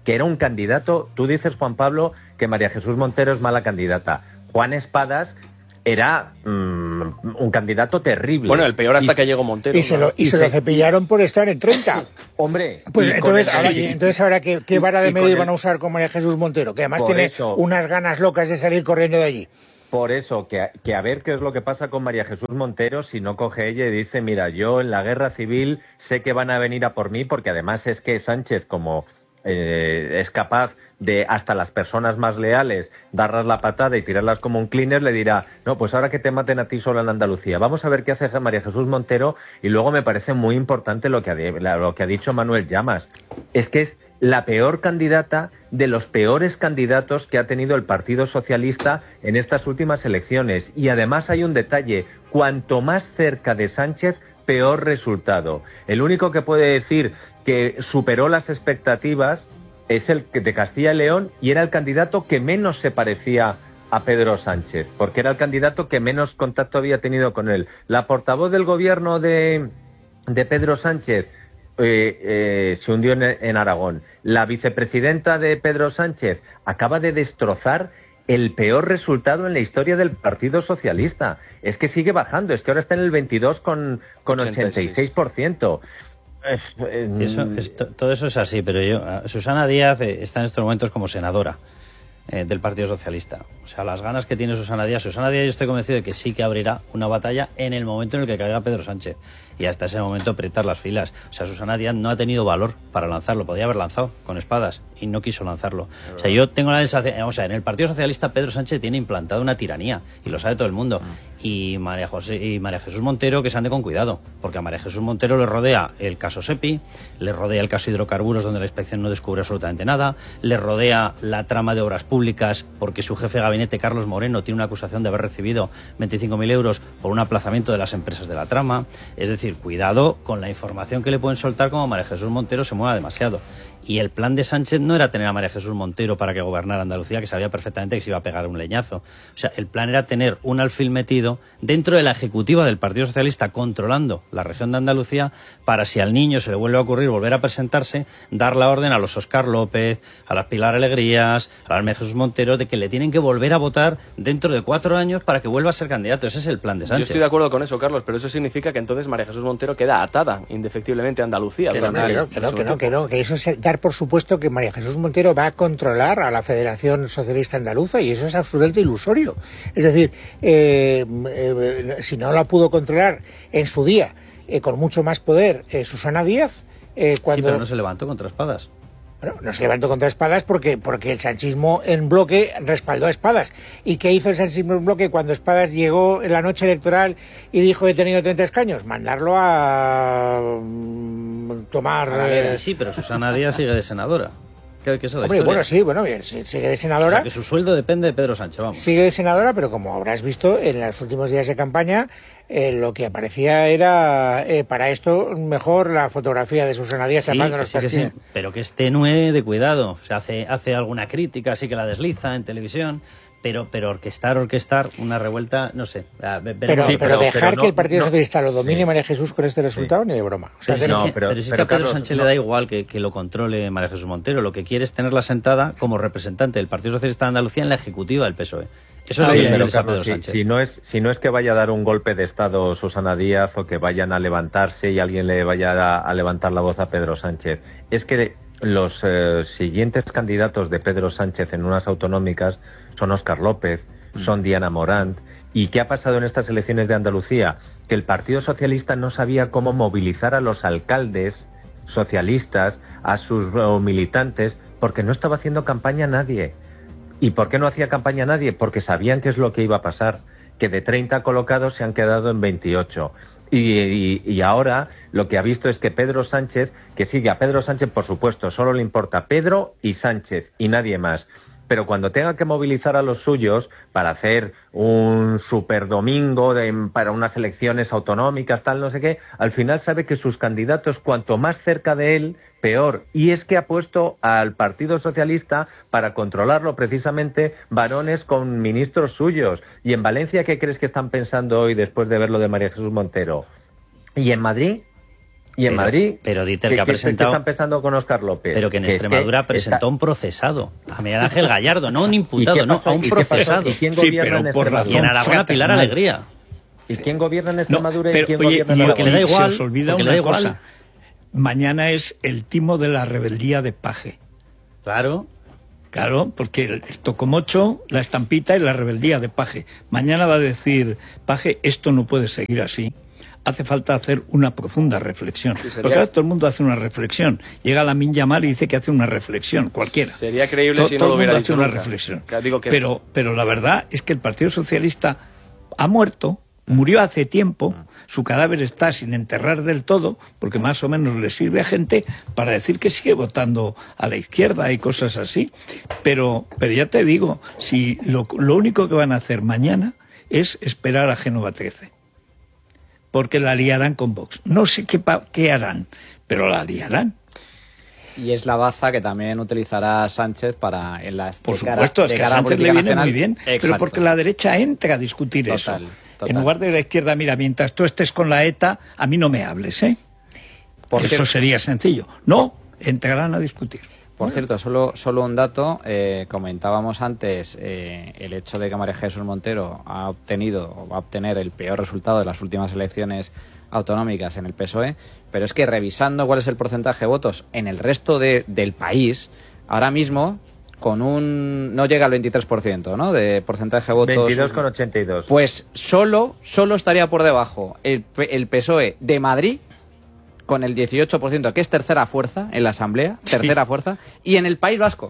que era un candidato. Tú dices, Juan Pablo, que María Jesús Montero es mala candidata. Juan Espadas era mmm, un candidato terrible. Bueno, el peor hasta y, que llegó Montero. Y se lo, y y se lo cepillaron por estar en treinta. Hombre. Pues entonces ahora, entonces ahora ¿qué, qué vara de medio van a usar con María Jesús Montero? Que además tiene eso, unas ganas locas de salir corriendo de allí. Por eso, que, que a ver qué es lo que pasa con María Jesús Montero si no coge ella y dice, mira, yo en la guerra civil sé que van a venir a por mí, porque además es que Sánchez, como eh, es capaz de hasta las personas más leales darlas la patada y tirarlas como un cleaner, le dirá, no, pues ahora que te maten a ti sola en Andalucía. Vamos a ver qué hace María Jesús Montero. Y luego me parece muy importante lo que ha, lo que ha dicho Manuel Llamas. Es que es la peor candidata de los peores candidatos que ha tenido el Partido Socialista en estas últimas elecciones. Y además hay un detalle, cuanto más cerca de Sánchez, peor resultado. El único que puede decir que superó las expectativas es el de Castilla y León, y era el candidato que menos se parecía a Pedro Sánchez, porque era el candidato que menos contacto había tenido con él. La portavoz del gobierno de, de Pedro Sánchez eh, eh, se hundió en, en Aragón. La vicepresidenta de Pedro Sánchez acaba de destrozar el peor resultado en la historia del Partido Socialista. Es que sigue bajando, es que ahora está en el veintidós con ochenta y seis por ciento. Es, es, eso, es, todo eso es así, pero yo, Susana Díaz está en estos momentos como senadora eh, del Partido Socialista. O sea, las ganas que tiene Susana Díaz, Susana Díaz yo estoy convencido de que sí que abrirá una batalla en el momento en el que caiga Pedro Sánchez. Y hasta ese momento apretar las filas. O sea, Susana Díaz no ha tenido valor para lanzarlo. Podía haber lanzado con espadas y no quiso lanzarlo. O sea, yo tengo la sensación... O sea, en el Partido Socialista Pedro Sánchez tiene implantado una tiranía y lo sabe todo el mundo. Y María José y María Jesús Montero que se ande con cuidado, porque a María Jesús Montero le rodea el caso SEPI, le rodea el caso hidrocarburos donde la inspección no descubre absolutamente nada, le rodea la trama de obras públicas porque su jefe de gabinete, Carlos Moreno, tiene una acusación de haber recibido veinticinco mil euros por un aplazamiento de las empresas de la trama. Es decir, cuidado con la información que le pueden soltar como María Jesús Montero se mueva demasiado. Y el plan de Sánchez no era tener a María Jesús Montero para que gobernara Andalucía, que sabía perfectamente que se iba a pegar un leñazo. O sea, el plan era tener un alfil metido dentro de la ejecutiva del Partido Socialista controlando la región de Andalucía para, si al niño se le vuelve a ocurrir volver a presentarse, dar la orden a los Óscar López, a las Pilar Alegrías, a las María Jesús Montero, de que le tienen que volver a votar dentro de cuatro años para que vuelva a ser candidato. Ese es el plan de Sánchez. Yo estoy de acuerdo con eso, Carlos, pero eso significa que entonces María Jesús Montero queda atada indefectiblemente a Andalucía. Que no, que no, que no, que no, que no, que eso es dar por supuesto que María Jesús Montero va a controlar a la Federación Socialista Andaluza, y eso es absolutamente ilusorio. Es decir, eh, eh, si no la pudo controlar en su día eh, con mucho más poder eh, Susana Díaz, eh, cuando... Sí, pero no se levantó contra Espadas. Bueno, no se levantó contra Espadas porque, porque el sanchismo en bloque respaldó a Espadas. ¿Y qué hizo el sanchismo en bloque cuando Espadas llegó en la noche electoral y dijo he tenido treinta escaños? Mandarlo a tomar... Eh... Sí, sí, pero Susana Díaz sigue de senadora. ¿Qué, qué es la Hombre, historia? bueno, sí, bueno, sigue de senadora. O sea, que su sueldo depende de Pedro Sánchez, vamos. Sigue de senadora, pero como habrás visto en los últimos días de campaña, eh, lo que aparecía era, eh, para esto, mejor la fotografía de Susana Díaz tapando los pastillas. Sí, pero que es tenue de cuidado. O sea, hace, hace alguna crítica, así que la desliza en televisión. Pero, pero orquestar, orquestar una revuelta, no sé. Pero, pero, sí, pero dejar pero no, que el Partido no, Socialista lo domine sí. María Jesús con este resultado, sí. ni de broma. O sea, pero, no, es que, pero, pero si es pero, que a Pedro Sánchez no. le da igual que, que lo controle María Jesús Montero. Lo que quiere es tenerla sentada como representante del Partido Socialista de Andalucía en la ejecutiva del P S O E. Eso es lo que le interesa a Pedro si, Sánchez. Si no, es, si no es que vaya a dar un golpe de Estado Susana Díaz o que vayan a levantarse y alguien le vaya a, a levantar la voz a Pedro Sánchez. Es que los eh, siguientes candidatos de Pedro Sánchez en unas autonómicas son Óscar López, son Diana Morant. ¿Y qué ha pasado en estas elecciones de Andalucía? Que el Partido Socialista no sabía cómo movilizar a los alcaldes socialistas, a sus uh, militantes, porque no estaba haciendo campaña nadie. ¿Y por qué no hacía campaña nadie? Porque sabían qué es lo que iba a pasar, que de treinta colocados se han quedado en veintiocho. Y, y, y ahora lo que ha visto es que Pedro Sánchez, que sigue a Pedro Sánchez, por supuesto, solo le importa Pedro y Sánchez y nadie más. Pero cuando tenga que movilizar a los suyos para hacer un super domingo de, para unas elecciones autonómicas, tal, no sé qué, al final sabe que sus candidatos, cuanto más cerca de él, peor. Y es que ha puesto al Partido Socialista para controlarlo precisamente varones con ministros suyos. Y en Valencia, ¿qué crees que están pensando hoy después de ver lo de María Jesús Montero? ¿Y en Madrid? Y en pero, Madrid, pero Dieter, que, que ha que, presentado, que está empezando con Óscar López. pero que en que Extremadura que presentó está... un procesado, a Miguel Ángel Gallardo, no un imputado, no, a un ¿Y procesado. ¿Y quién Sí, gobierna pero en por Extremadura? Y en Aragón Pilar Alegría. ¿Y quién gobierna en No, Extremadura pero, y quién oye, gobierna en y- Aragón? que le da y igual, se os olvida porque le una da igual. cosa. Mañana es el timo de la rebeldía de Paje. Claro. Claro, porque el tocomocho, la estampita y la rebeldía de Paje. Mañana va a decir, Paje, esto no puede seguir así. Hace falta hacer una profunda reflexión. Sí, sería... Porque ahora todo el mundo hace una reflexión. Llega Lamine Yamal y dice que hace una reflexión, cualquiera. Sería creíble To- si no todo lo el hubiera mundo dicho hace una nunca. reflexión. Que digo que... Pero, pero la verdad es que el Partido Socialista ha muerto, murió hace tiempo, su cadáver está sin enterrar del todo, porque más o menos le sirve a gente para decir que sigue votando a la izquierda y cosas así. Pero, pero ya te digo, si lo, lo único que van a hacer mañana es esperar a Génova trece. Porque la liarán con Vox. No sé qué, pa- qué harán, pero la liarán. Y es la baza que también utilizará Sánchez para en las Por de cara- supuesto, es de que a cara Sánchez le política viene nacional. muy bien, pero Exacto. porque la derecha entra a discutir Total, eso. total. En lugar de la izquierda, mira, mientras tú estés con la ETA, a mí no me hables, ¿eh? Por Eso cierto- sería sencillo. No, entrarán a discutir. Por cierto, solo, solo un dato. Eh, comentábamos antes eh, el hecho de que María Jesús Montero ha obtenido o va a obtener el peor resultado de las últimas elecciones autonómicas en el P S O E, pero es que revisando cuál es el porcentaje de votos en el resto de, del país, ahora mismo con un no llega al veintitrés por ciento, ¿no? De porcentaje de votos. veintidós coma ochenta y dos. Pues solo solo estaría por debajo el, P- el P S O E de Madrid con el dieciocho por ciento, que es tercera fuerza en la Asamblea, tercera Sí. fuerza, y en el País Vasco.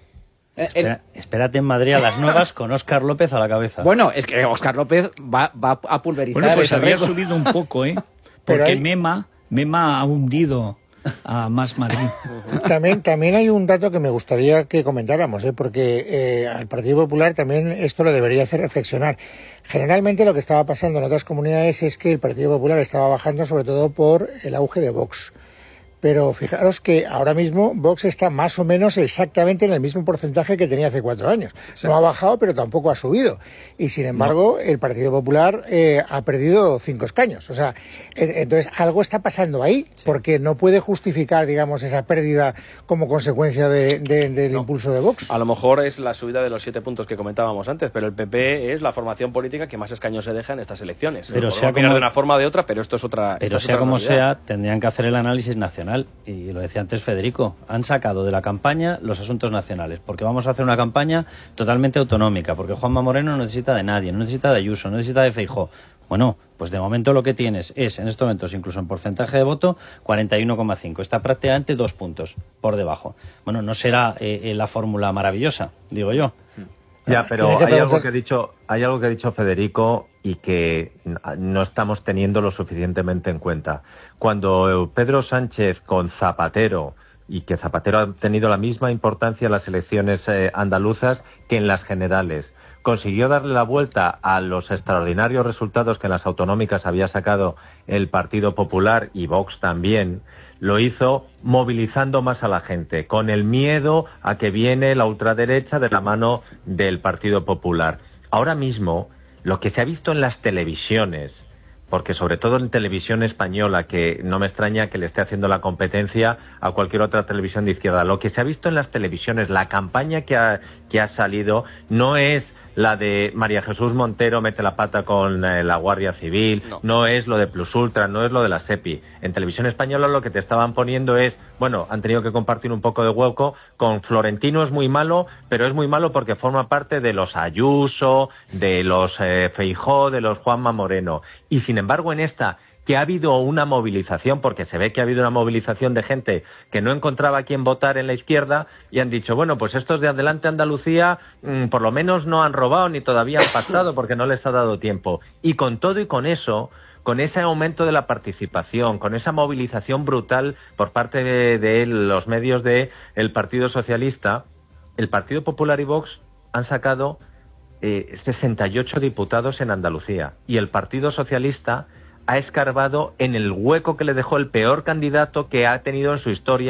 Eh, el- Espera- espérate en Madrid a las nuevas con Óscar López a la cabeza. bueno, es que Óscar López va, va a pulverizar Bueno, pues ese había récord. subido un poco, ¿eh? Pero Porque hay- Mema, Mema ha hundido a Más Madrid. También, también hay un dato que me gustaría que comentáramos, ¿eh? Porque eh, al Partido Popular también esto lo debería hacer reflexionar. Generalmente lo que estaba pasando en otras comunidades es que el Partido Popular estaba bajando sobre todo por el auge de Vox. Pero fijaros que ahora mismo Vox está más o menos exactamente en el mismo porcentaje que tenía hace cuatro años. No ha bajado, pero tampoco ha subido. Y sin embargo, el Partido Popular eh, ha perdido cinco escaños. O sea, eh, entonces algo está pasando ahí, porque no puede justificar, digamos, esa pérdida como consecuencia de, de- del No. impulso de Vox. A lo mejor es la subida de los siete puntos que comentábamos antes, pero el P P es la formación política que más escaños se deja en estas elecciones. Pero Podemos sea opinar como- de una forma o de otra, pero esto es otra. esta Pero es sea otra como realidad. sea, tendrían que hacer el análisis nacional. Y lo decía antes Federico, han sacado de la campaña los asuntos nacionales, porque vamos a hacer una campaña totalmente autonómica, porque Juanma Moreno no necesita de nadie, no necesita de Ayuso, no necesita de Feijóo. Bueno, pues de momento lo que tienes es, en estos momentos, incluso en porcentaje de voto, cuarenta y uno coma cinco. Está prácticamente dos puntos por debajo. Bueno, no será eh, eh, la fórmula maravillosa, digo yo. Ya, pero Tiene que hay algo preguntar- que ha dicho, hay algo que ha dicho Federico y que n- no estamos teniendo lo suficientemente en cuenta. Cuando Pedro Sánchez con Zapatero, y que Zapatero ha tenido la misma importancia en las elecciones eh, andaluzas que en las generales, consiguió darle la vuelta a los extraordinarios resultados que en las autonómicas había sacado el Partido Popular y Vox también, lo hizo movilizando más a la gente, con el miedo a que viene la ultraderecha de la mano del Partido Popular. Ahora mismo, lo que se ha visto en las televisiones, porque sobre todo en televisión española, que no me extraña que le esté haciendo la competencia a cualquier otra televisión de izquierda, lo que se ha visto en las televisiones, la campaña que ha, que ha salido, no es la de María Jesús Montero mete la pata con eh, la Guardia Civil, No. no es lo de Plus Ultra, no es lo de la SEPI. En televisión española lo que te estaban poniendo es, bueno, han tenido que compartir un poco de hueco con Florentino, es muy malo, pero es muy malo porque forma parte de los Ayuso, de los eh, Feijóo, de los Juanma Moreno. Y sin embargo en esta, que ha habido una movilización, porque se ve que ha habido una movilización de gente que no encontraba a quién votar en la izquierda y han dicho, bueno, pues estos de Adelante Andalucía mmm, por lo menos no han robado ni todavía han pactado porque no les ha dado tiempo. Y con todo y con eso, con ese aumento de la participación, con esa movilización brutal por parte de, de los medios del Partido Socialista, el Partido Popular y Vox han sacado eh, sesenta y ocho diputados en Andalucía y el Partido Socialista ha escarbado en el hueco que le dejó el peor candidato que ha tenido en su historia, que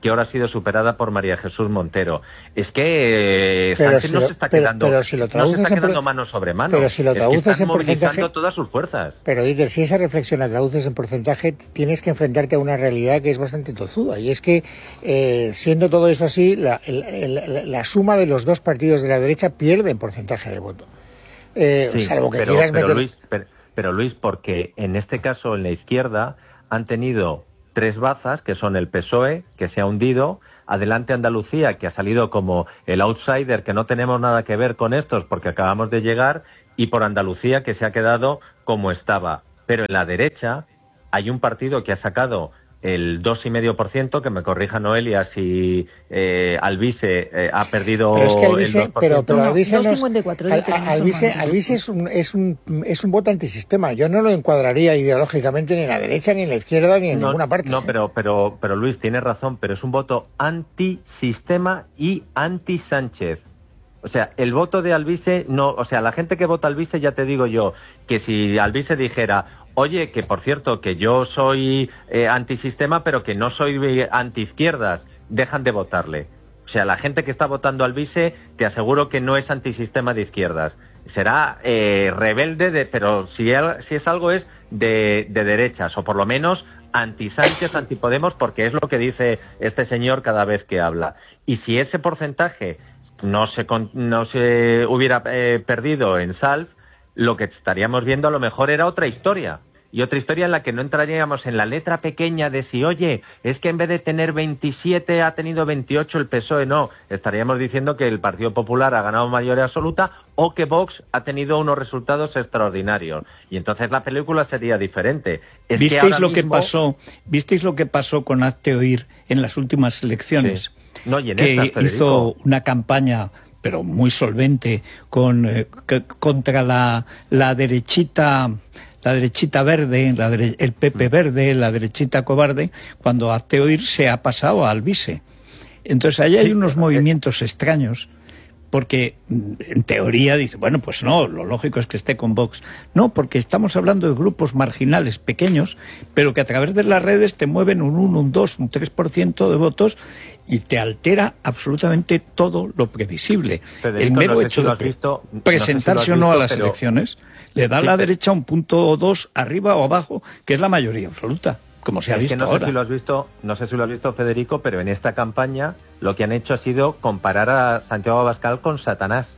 que ahora ha sido superada por María Jesús Montero. Es que eh, Sánchez si no lo, se está pero, quedando, pero si lo no se está en quedando por... mano sobre mano. Pero si lo traduces es que en porcentaje, movilizando todas sus fuerzas. Pero Iker, si esa reflexión la traduces en porcentaje, tienes que enfrentarte a una realidad que es bastante tozuda. Y es que, eh, siendo todo eso así, la, el, el, la suma de los dos partidos de la derecha pierde en porcentaje de voto. Eh, sí, salvo que pero, quieras pero, meter... Luis, pero, pero Luis, porque en este caso en la izquierda han tenido tres bazas, que son el P S O E, que se ha hundido, Adelante Andalucía, que ha salido como el outsider, que no tenemos nada que ver con estos porque acabamos de llegar, y por Andalucía, que se ha quedado como estaba. Pero en la derecha hay un partido que ha sacado el dos coma cinco por ciento, que me corrija Noelia si eh, Alvise eh, ha perdido pero es que Alvise, el dos por ciento. pero, pero Alvise, no, no es, Al, Alvise, Alvise es, un, es, un, es un voto antisistema. Yo no lo encuadraría ideológicamente ni en la derecha, ni en la izquierda, ni en no, ninguna parte. No, ¿eh? pero, pero, pero Luis, tiene razón, pero es un voto antisistema y anti-Sánchez. O sea, el voto de Alvise, no, o sea, la gente que vota Alvise, ya te digo yo, que si Alvise dijera, oye, que por cierto, que yo soy eh, antisistema, pero que no soy antiizquierdas, dejan de votarle. O sea, la gente que está votando Alvise, te aseguro que no es antisistema de izquierdas. Será eh, rebelde, de, pero si, él, si es algo es de, de derechas, o por lo menos anti-Sánchez, anti-Podemos, porque es lo que dice este señor cada vez que habla. Y si ese porcentaje no se, no se hubiera eh, perdido en Salv, lo que estaríamos viendo a lo mejor era otra historia. Y otra historia en la que no entraríamos en la letra pequeña de si, oye, es que en vez de tener veintisiete ha tenido veintiocho el P S O E. No, estaríamos diciendo que el Partido Popular ha ganado mayoría absoluta o que Vox ha tenido unos resultados extraordinarios. Y entonces la película sería diferente. Es ¿Visteis que lo mismo... que pasó? ¿Visteis lo que pasó con Hazte Oír en las últimas elecciones? Sí. No, y en que esta, hizo una campaña, pero muy solvente, con eh, que, contra la, la derechita, la derechita verde, la dere, el P P verde, la derechita cobarde, cuando Hazte Oír se ha pasado a Alvise. Entonces ahí hay unos movimientos extraños, porque en teoría dice, bueno, pues no, lo lógico es que esté con Vox. No, porque estamos hablando de grupos marginales pequeños, pero que a través de las redes te mueven un uno, un dos, un tres por ciento de votos y te altera absolutamente todo lo previsible. Federico, el mero no sé hecho si lo de has visto, presentarse no sé si lo has o no a visto, las pero... elecciones le da a sí, la pero... derecha un punto o dos arriba o abajo, que es la mayoría absoluta, como se ha es visto que no ahora. sé si lo has visto, no sé si lo has visto, Federico, pero en esta campaña lo que han hecho ha sido comparar a Santiago Abascal con Satanás.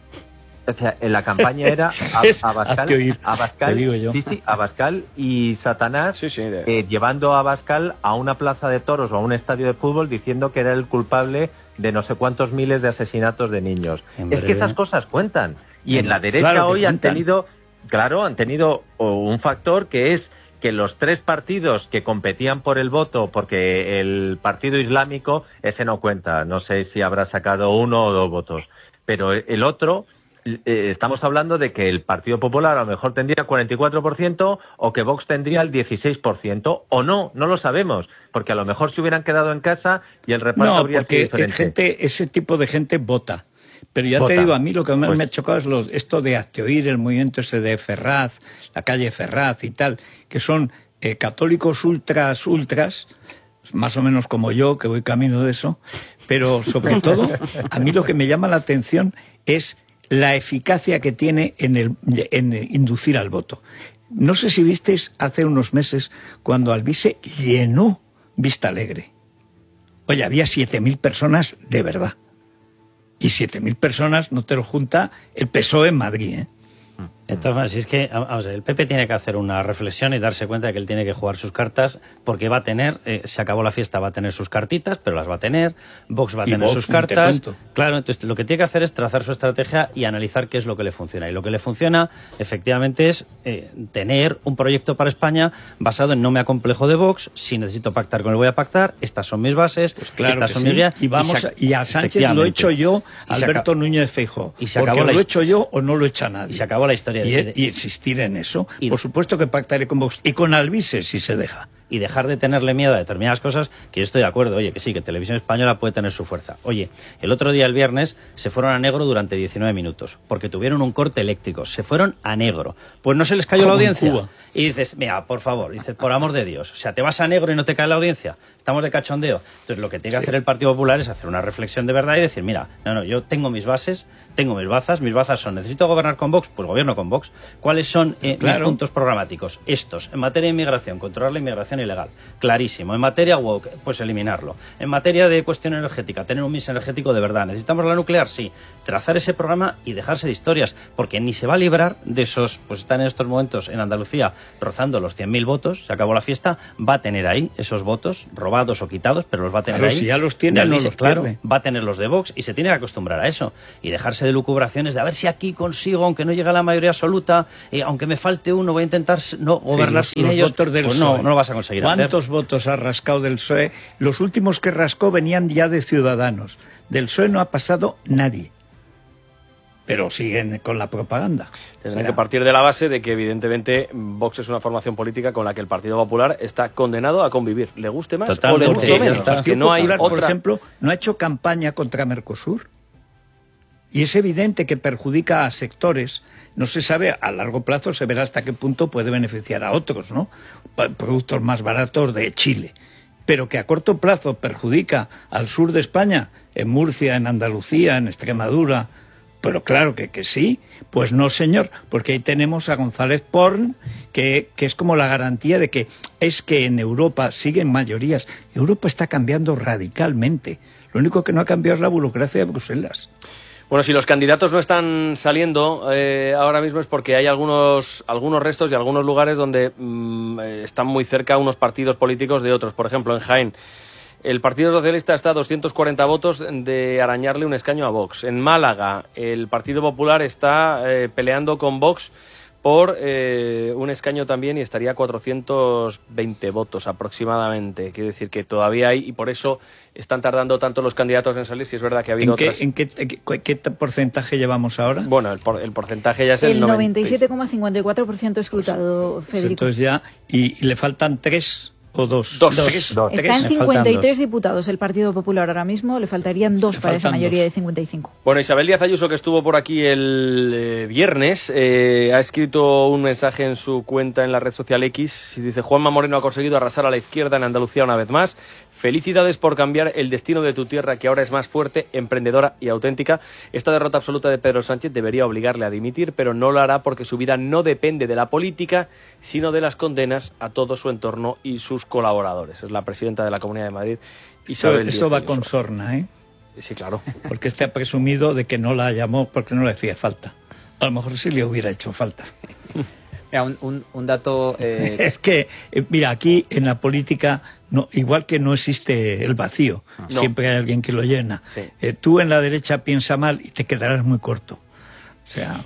O sea, en la campaña era a, Abascal, oír, Abascal, te digo yo. Sí, sí, Abascal y Satanás sí, sí, de... eh, llevando a Abascal a una plaza de toros o a un estadio de fútbol diciendo que era el culpable de no sé cuántos miles de asesinatos de niños. En es breve. que esas cosas cuentan. Y en la derecha Claro que hoy han cuentan. tenido, claro, han tenido un factor que es que los tres partidos que competían por el voto, porque el partido islámico, ese no cuenta, no sé si habrá sacado uno o dos votos, pero el otro, eh, estamos hablando de que el Partido Popular a lo mejor tendría cuarenta y cuatro por ciento o que Vox tendría el dieciséis por ciento, o no, no lo sabemos, porque a lo mejor se hubieran quedado en casa y el reparto No, habría sido porque diferente. gente, ese tipo de gente vota. Pero ya Vota. te digo, a mí lo que más Pues... me ha chocado es los, esto de Hazte Oír, el movimiento ese de Ferraz, la calle Ferraz y tal, que son eh, católicos ultras, ultras, más o menos como yo, que voy camino de eso, pero sobre todo, a mí lo que me llama la atención es la eficacia que tiene en, el, en inducir al voto. No sé si visteis hace unos meses cuando Alvise llenó Vista Alegre. Oye, había siete mil personas de verdad. Y siete mil personas no te lo junta el P S O E en Madrid, ¿eh? Entonces, si es que, vamos a ver, el P P tiene que hacer una reflexión y darse cuenta de que él tiene que jugar sus cartas, porque va a tener, eh, se acabó la fiesta, va a tener sus cartitas, pero las va a tener, Vox va a Y tener Vox, sus ni te cartas. cuento. Claro, entonces lo que tiene que hacer es trazar su estrategia y analizar qué es lo que le funciona. Y lo que le funciona, efectivamente, es eh, tener un proyecto para España basado en no me acomplejo de Vox, si necesito pactar con él voy a pactar, estas son mis bases, Pues claro estas que son sí. mis guías. Y, vamos se, a, y a Sánchez lo he efectivamente. hecho yo, Y se Alberto acaba- Núñez Feijóo. y se Porque acabó la lo he hist- hecho yo o no lo he hecho nadie. Y se acabó la historia. Y, de- y insistir en eso. y- Por supuesto que pactaré con Vox. Y con Alvise, si se deja. y dejar de tenerle miedo a determinadas cosas, que yo estoy de acuerdo, oye, que sí, que Televisión Española puede tener su fuerza. Oye, el otro día, el viernes, se fueron a negro durante diecinueve minutos, porque tuvieron un corte eléctrico, se fueron a negro. Pues no se les cayó la Como en audiencia. Cuba. y dices, mira, por favor, dices, por amor de Dios, o sea, te vas a negro y no te cae la audiencia, estamos de cachondeo. Entonces lo que tiene que sí. hacer el Partido Popular es hacer una reflexión de verdad y decir, mira, no, no, yo tengo mis bases, tengo mis bazas, mis bazas son, necesito gobernar con Vox, pues gobierno con Vox. ¿Cuáles son eh, claro. mis puntos programáticos? Estos, en materia de inmigración, controlar la inmigración ilegal, clarísimo. En materia woke, pues eliminarlo. En materia de cuestión energética, tener un mix energético de verdad. ¿Necesitamos la nuclear? Sí. Trazar ese programa y dejarse de historias, porque ni se va a librar de esos, pues están en estos momentos en Andalucía rozando los cien mil votos, se acabó la fiesta, va a tener ahí esos votos, robados o quitados, pero los va a tener claro, ahí. Si ya los tiene, no los claro, pierde. Va a tener los de Vox y se tiene que acostumbrar a eso y dejarse de lucubraciones de a ver si aquí consigo, aunque no llegue a la mayoría absoluta, eh, aunque me falte uno, voy a intentar no gobernar sí, los, sin los ellos, votos del pues P S O E. no, no lo vas a conseguir hacer. ¿Cuántos votos ha rascado del P S O E? Los últimos que rascó venían ya de Ciudadanos. Del P S O E no ha pasado nadie. Pero siguen con la propaganda. Tendrán o sea, que partir de la base de que, evidentemente, Vox es una formación política con la que el Partido Popular está condenado a convivir. ¿Le guste más Totalmente, o le guste menos? El Es que no hay Popular, otra... por ejemplo, no ha hecho campaña contra Mercosur. Y es evidente que perjudica a sectores. No se sabe, a largo plazo se verá hasta qué punto puede beneficiar a otros, ¿no? Productos más baratos de Chile. Pero que a corto plazo perjudica al sur de España, en Murcia, en Andalucía, en Extremadura. Pero claro que, que sí, pues no señor, porque ahí tenemos a González Porn, que, que es como la garantía de que es que en Europa siguen mayorías. Europa está cambiando radicalmente. Lo único que no ha cambiado es la burocracia de Bruselas. Bueno, si los candidatos no están saliendo eh, ahora mismo es porque hay algunos algunos restos y algunos lugares donde mmm, están muy cerca unos partidos políticos de otros. Por ejemplo, en Jaén, el Partido Socialista está a doscientos cuarenta votos de arañarle un escaño a Vox. En Málaga, el Partido Popular está eh, peleando con Vox por eh, un escaño también y estaría a cuatrocientos veinte votos aproximadamente. Quiere decir que todavía hay, y por eso están tardando tanto los candidatos en salir, si es verdad que ha habido ¿En qué, otras... ¿En qué, qué, qué porcentaje llevamos ahora? Bueno, el, por, el porcentaje ya es el, el noventa y siete coma cincuenta y cuatro por ciento escrutado, pues, Federico. Entonces ya, y, y le faltan tres... ¿O dos? Dos. Tres. dos. Está en cincuenta y tres diputados el Partido Popular ahora mismo, le faltarían dos Le para esa faltan mayoría dos. de cincuenta y cinco. Bueno, Isabel Díaz Ayuso, que estuvo por aquí el eh, viernes, eh, ha escrito un mensaje en su cuenta en la red social X y dice: Juanma Moreno ha conseguido arrasar a la izquierda en Andalucía una vez más. Felicidades por cambiar el destino de tu tierra, que ahora es más fuerte, emprendedora y auténtica. Esta derrota absoluta de Pedro Sánchez debería obligarle a dimitir, pero no lo hará porque su vida no depende de la política, sino de las condenas a todo su entorno y sus colaboradores. Es la presidenta de la Comunidad de Madrid, Isabel Díaz Eso va Ayuso. con sorna, ¿eh? Sí, claro. Porque este ha presumido de que no la llamó porque no le hacía falta. A lo mejor sí le hubiera hecho falta. Mira, un, un, un dato... Eh... Es que, eh, mira, aquí en la política, no, igual que no existe el vacío, no. Siempre hay alguien que lo llena. Sí. Eh, tú en la derecha piensa mal y te quedarás muy corto. O sea...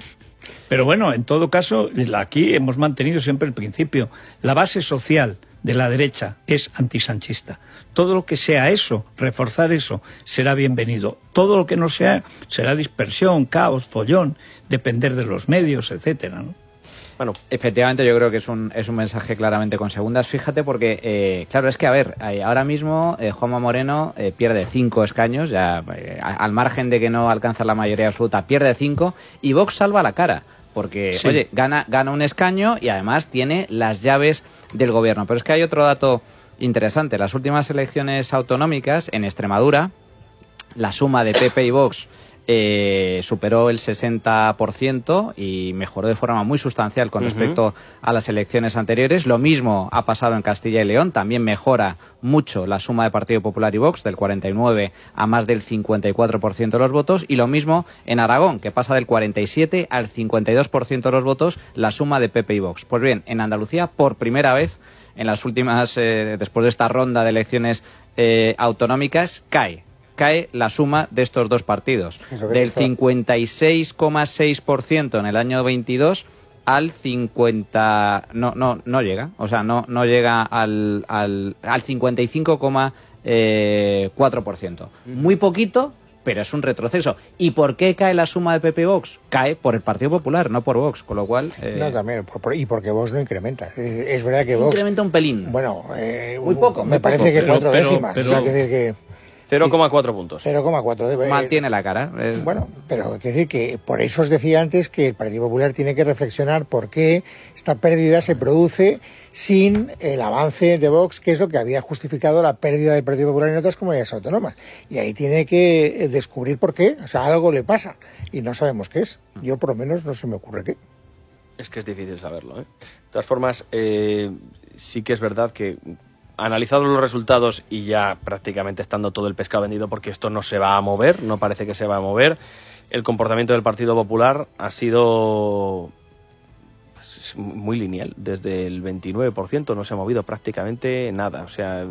Pero bueno, en todo caso, aquí hemos mantenido siempre el principio. La base social de la derecha es antisanchista. Todo lo que sea eso, reforzar eso, será bienvenido. Todo lo que no sea, será dispersión, caos, follón, depender de los medios, etcétera, ¿no? Bueno, efectivamente yo creo que es un, es un mensaje claramente con segundas. Fíjate porque, eh, claro, es que, a ver, eh, ahora mismo eh, Juanma Moreno eh, pierde cinco escaños, ya eh, al margen de que no alcanza la mayoría absoluta, pierde cinco, y Vox salva la cara. Porque, sí. oye, gana, gana un escaño y además tiene las llaves del gobierno. Pero es que hay otro dato interesante. Las últimas elecciones autonómicas en Extremadura, la suma de P P y Vox eh, superó el sesenta por ciento y mejoró de forma muy sustancial con uh-huh. respecto a las elecciones anteriores. Lo mismo ha pasado en Castilla y León. También mejora mucho la suma de Partido Popular y Vox, del cuarenta y nueve a más del cincuenta y cuatro por ciento de los votos. Y lo mismo en Aragón, que pasa del cuarenta y siete al cincuenta y dos por ciento de los votos la suma de P P y Vox. Pues bien, en Andalucía, por primera vez, en las últimas, eh, después de esta ronda de elecciones eh, autonómicas, cae. cae la suma de estos dos partidos, del cincuenta y seis coma seis por ciento en el año veintidós al cincuenta... No, no, no llega, o sea, no, no llega al, al, al cincuenta y cinco coma cuatro por ciento. Muy poquito, pero es un retroceso. ¿Y por qué cae la suma de P P y Vox? Cae por el Partido Popular, no por Vox, con lo cual... Eh... No, también, por, y porque Vox no incrementa. Es, es verdad que Vox... Incrementa un pelín. Bueno, eh, muy poco. Me muy parece poco, que pero, cuatro pero, décimas. Pero, o sea, que decir que... cero coma cuatro puntos. cero coma cuatro. Mantiene la cara. Eh, bueno, pero hay que decir que por eso os decía antes que el Partido Popular tiene que reflexionar por qué esta pérdida se produce sin el avance de Vox, que es lo que había justificado la pérdida del Partido Popular en otras comunidades autónomas. Y ahí tiene que descubrir por qué. O sea, algo le pasa y no sabemos qué es. Yo por lo menos no se me ocurre qué. Es que es difícil saberlo, ¿eh? De todas formas, eh, sí que es verdad que, analizados los resultados y ya prácticamente estando todo el pescado vendido, porque esto no se va a mover, no parece que se va a mover, el comportamiento del Partido Popular ha sido pues, muy lineal. Desde el veintinueve por ciento no se ha movido prácticamente nada, o sea,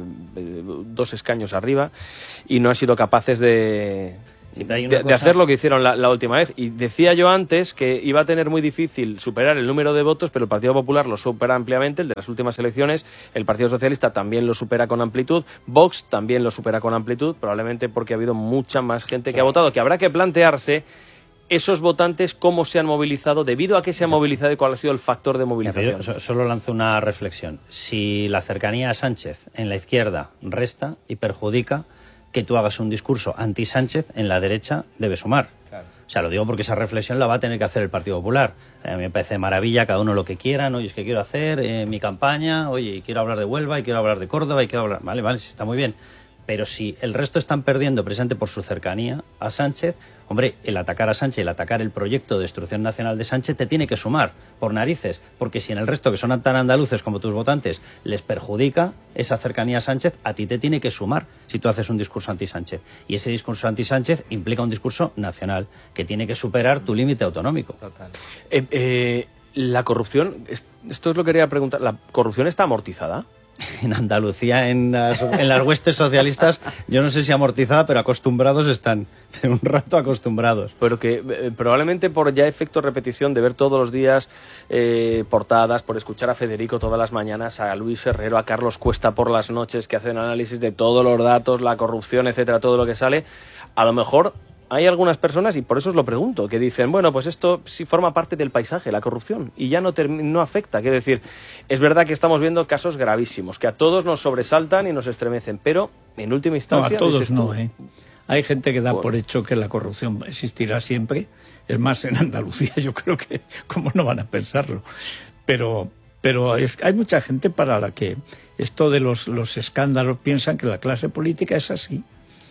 dos escaños arriba, y no han sido capaces de... De, de hacer lo que hicieron la, la última vez. Y decía yo antes que iba a tener muy difícil superar el número de votos, pero el Partido Popular lo supera ampliamente, el de las últimas elecciones. El Partido Socialista también lo supera con amplitud. Vox también lo supera con amplitud, probablemente porque ha habido mucha más gente que ha votado, que habrá que plantearse esos votantes cómo se han movilizado, debido a qué se han movilizado y cuál ha sido el factor de movilización. Yo solo lanzo una reflexión. Si la cercanía a Sánchez en la izquierda resta y perjudica, que tú hagas un discurso anti-Sánchez en la derecha debe sumar. Claro. O sea, lo digo porque esa reflexión la va a tener que hacer el Partido Popular. Eh, a mí me parece maravilla, cada uno lo que quieran. Oye, es que quiero hacer eh, mi campaña, oye, quiero hablar de Huelva, y quiero hablar de Córdoba, y quiero hablar... Vale, vale, sí, está muy bien. Pero si el resto están perdiendo precisamente por su cercanía a Sánchez, hombre, el atacar a Sánchez, el atacar el proyecto de destrucción nacional de Sánchez te tiene que sumar por narices, porque si en el resto, que son tan andaluces como tus votantes, les perjudica esa cercanía a Sánchez, a ti te tiene que sumar si tú haces un discurso anti-Sánchez. Y ese discurso anti-Sánchez implica un discurso nacional que tiene que superar tu límite autonómico. Total. Eh, eh, la corrupción, esto es lo que quería preguntar, ¿la corrupción está amortizada? En Andalucía, en las, en las huestes socialistas, yo no sé si amortizada, pero acostumbrados están, pero un rato acostumbrados. Pero que eh, probablemente por ya efecto repetición de ver todos los días eh, portadas, por escuchar a Federico todas las mañanas, a Luis Herrero, a Carlos Cuesta por las noches, que hacen análisis de todos los datos, la corrupción, etcétera, todo lo que sale, a lo mejor hay algunas personas, y por eso os lo pregunto, que dicen, bueno, pues esto sí forma parte del paisaje, la corrupción, y ya no, no afecta. Quiero decir, es verdad que estamos viendo casos gravísimos, que a todos nos sobresaltan y nos estremecen, pero en última instancia... No, a todos no, ¿eh? Hay gente que da por hecho que la corrupción existirá siempre. Es más, en Andalucía yo creo que, ¿cómo no van a pensarlo? Pero, pero es, hay mucha gente para la que esto de los, los escándalos piensan que la clase política es así.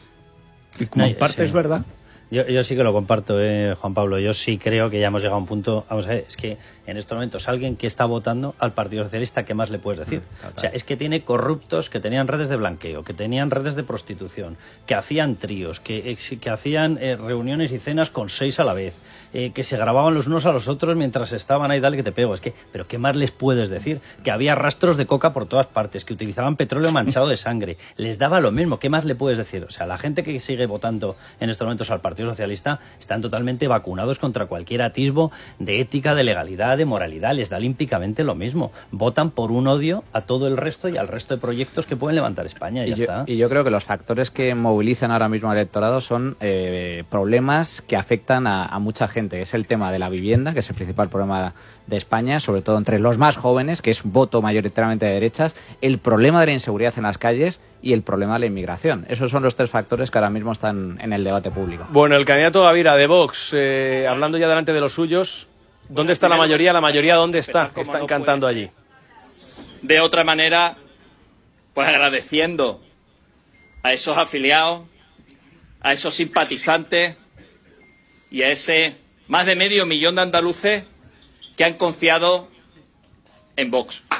Y como en parte sí. es verdad. Yo, yo sí que lo comparto, eh, Juan Pablo. Yo sí creo que ya hemos llegado a un punto... Vamos a ver, es que en estos momentos alguien que está votando al Partido Socialista, ¿qué más le puedes decir? Mm, o sea, es que tiene corruptos que tenían redes de blanqueo, que tenían redes de prostitución, que hacían tríos, que, que hacían eh, reuniones y cenas con seis a la vez, eh, que se grababan los unos a los otros mientras estaban ahí, dale que te pego. Es que, ¿pero qué más les puedes decir? Que había rastros de coca por todas partes, que utilizaban petróleo manchado de sangre. Les daba lo mismo. ¿Qué más le puedes decir? O sea, la gente que sigue votando en estos momentos al Partido Socialista están totalmente vacunados contra cualquier atisbo de ética, de legalidad, de moralidad. Les da olímpicamente lo mismo. Votan por un odio a todo el resto y al resto de proyectos que pueden levantar España. Y, ya y, yo, está. y yo creo que los factores que movilizan ahora mismo al electorado son eh, problemas que afectan a, a mucha gente. Es el tema de la vivienda, que es el principal problema de España, sobre todo entre los más jóvenes, que es un voto mayoritariamente de derechas, el problema de la inseguridad en las calles y el problema de la inmigración. Esos son los tres factores que ahora mismo están en el debate público. Bueno, el candidato Gavira de Vox, eh, hablando ya delante de los suyos, ¿dónde bueno, está la mayoría? La mayoría, ¿dónde está? Están no cantando allí. De otra manera, pues agradeciendo a esos afiliados, a esos simpatizantes y a ese más de medio millón de andaluces que han confiado en Vox.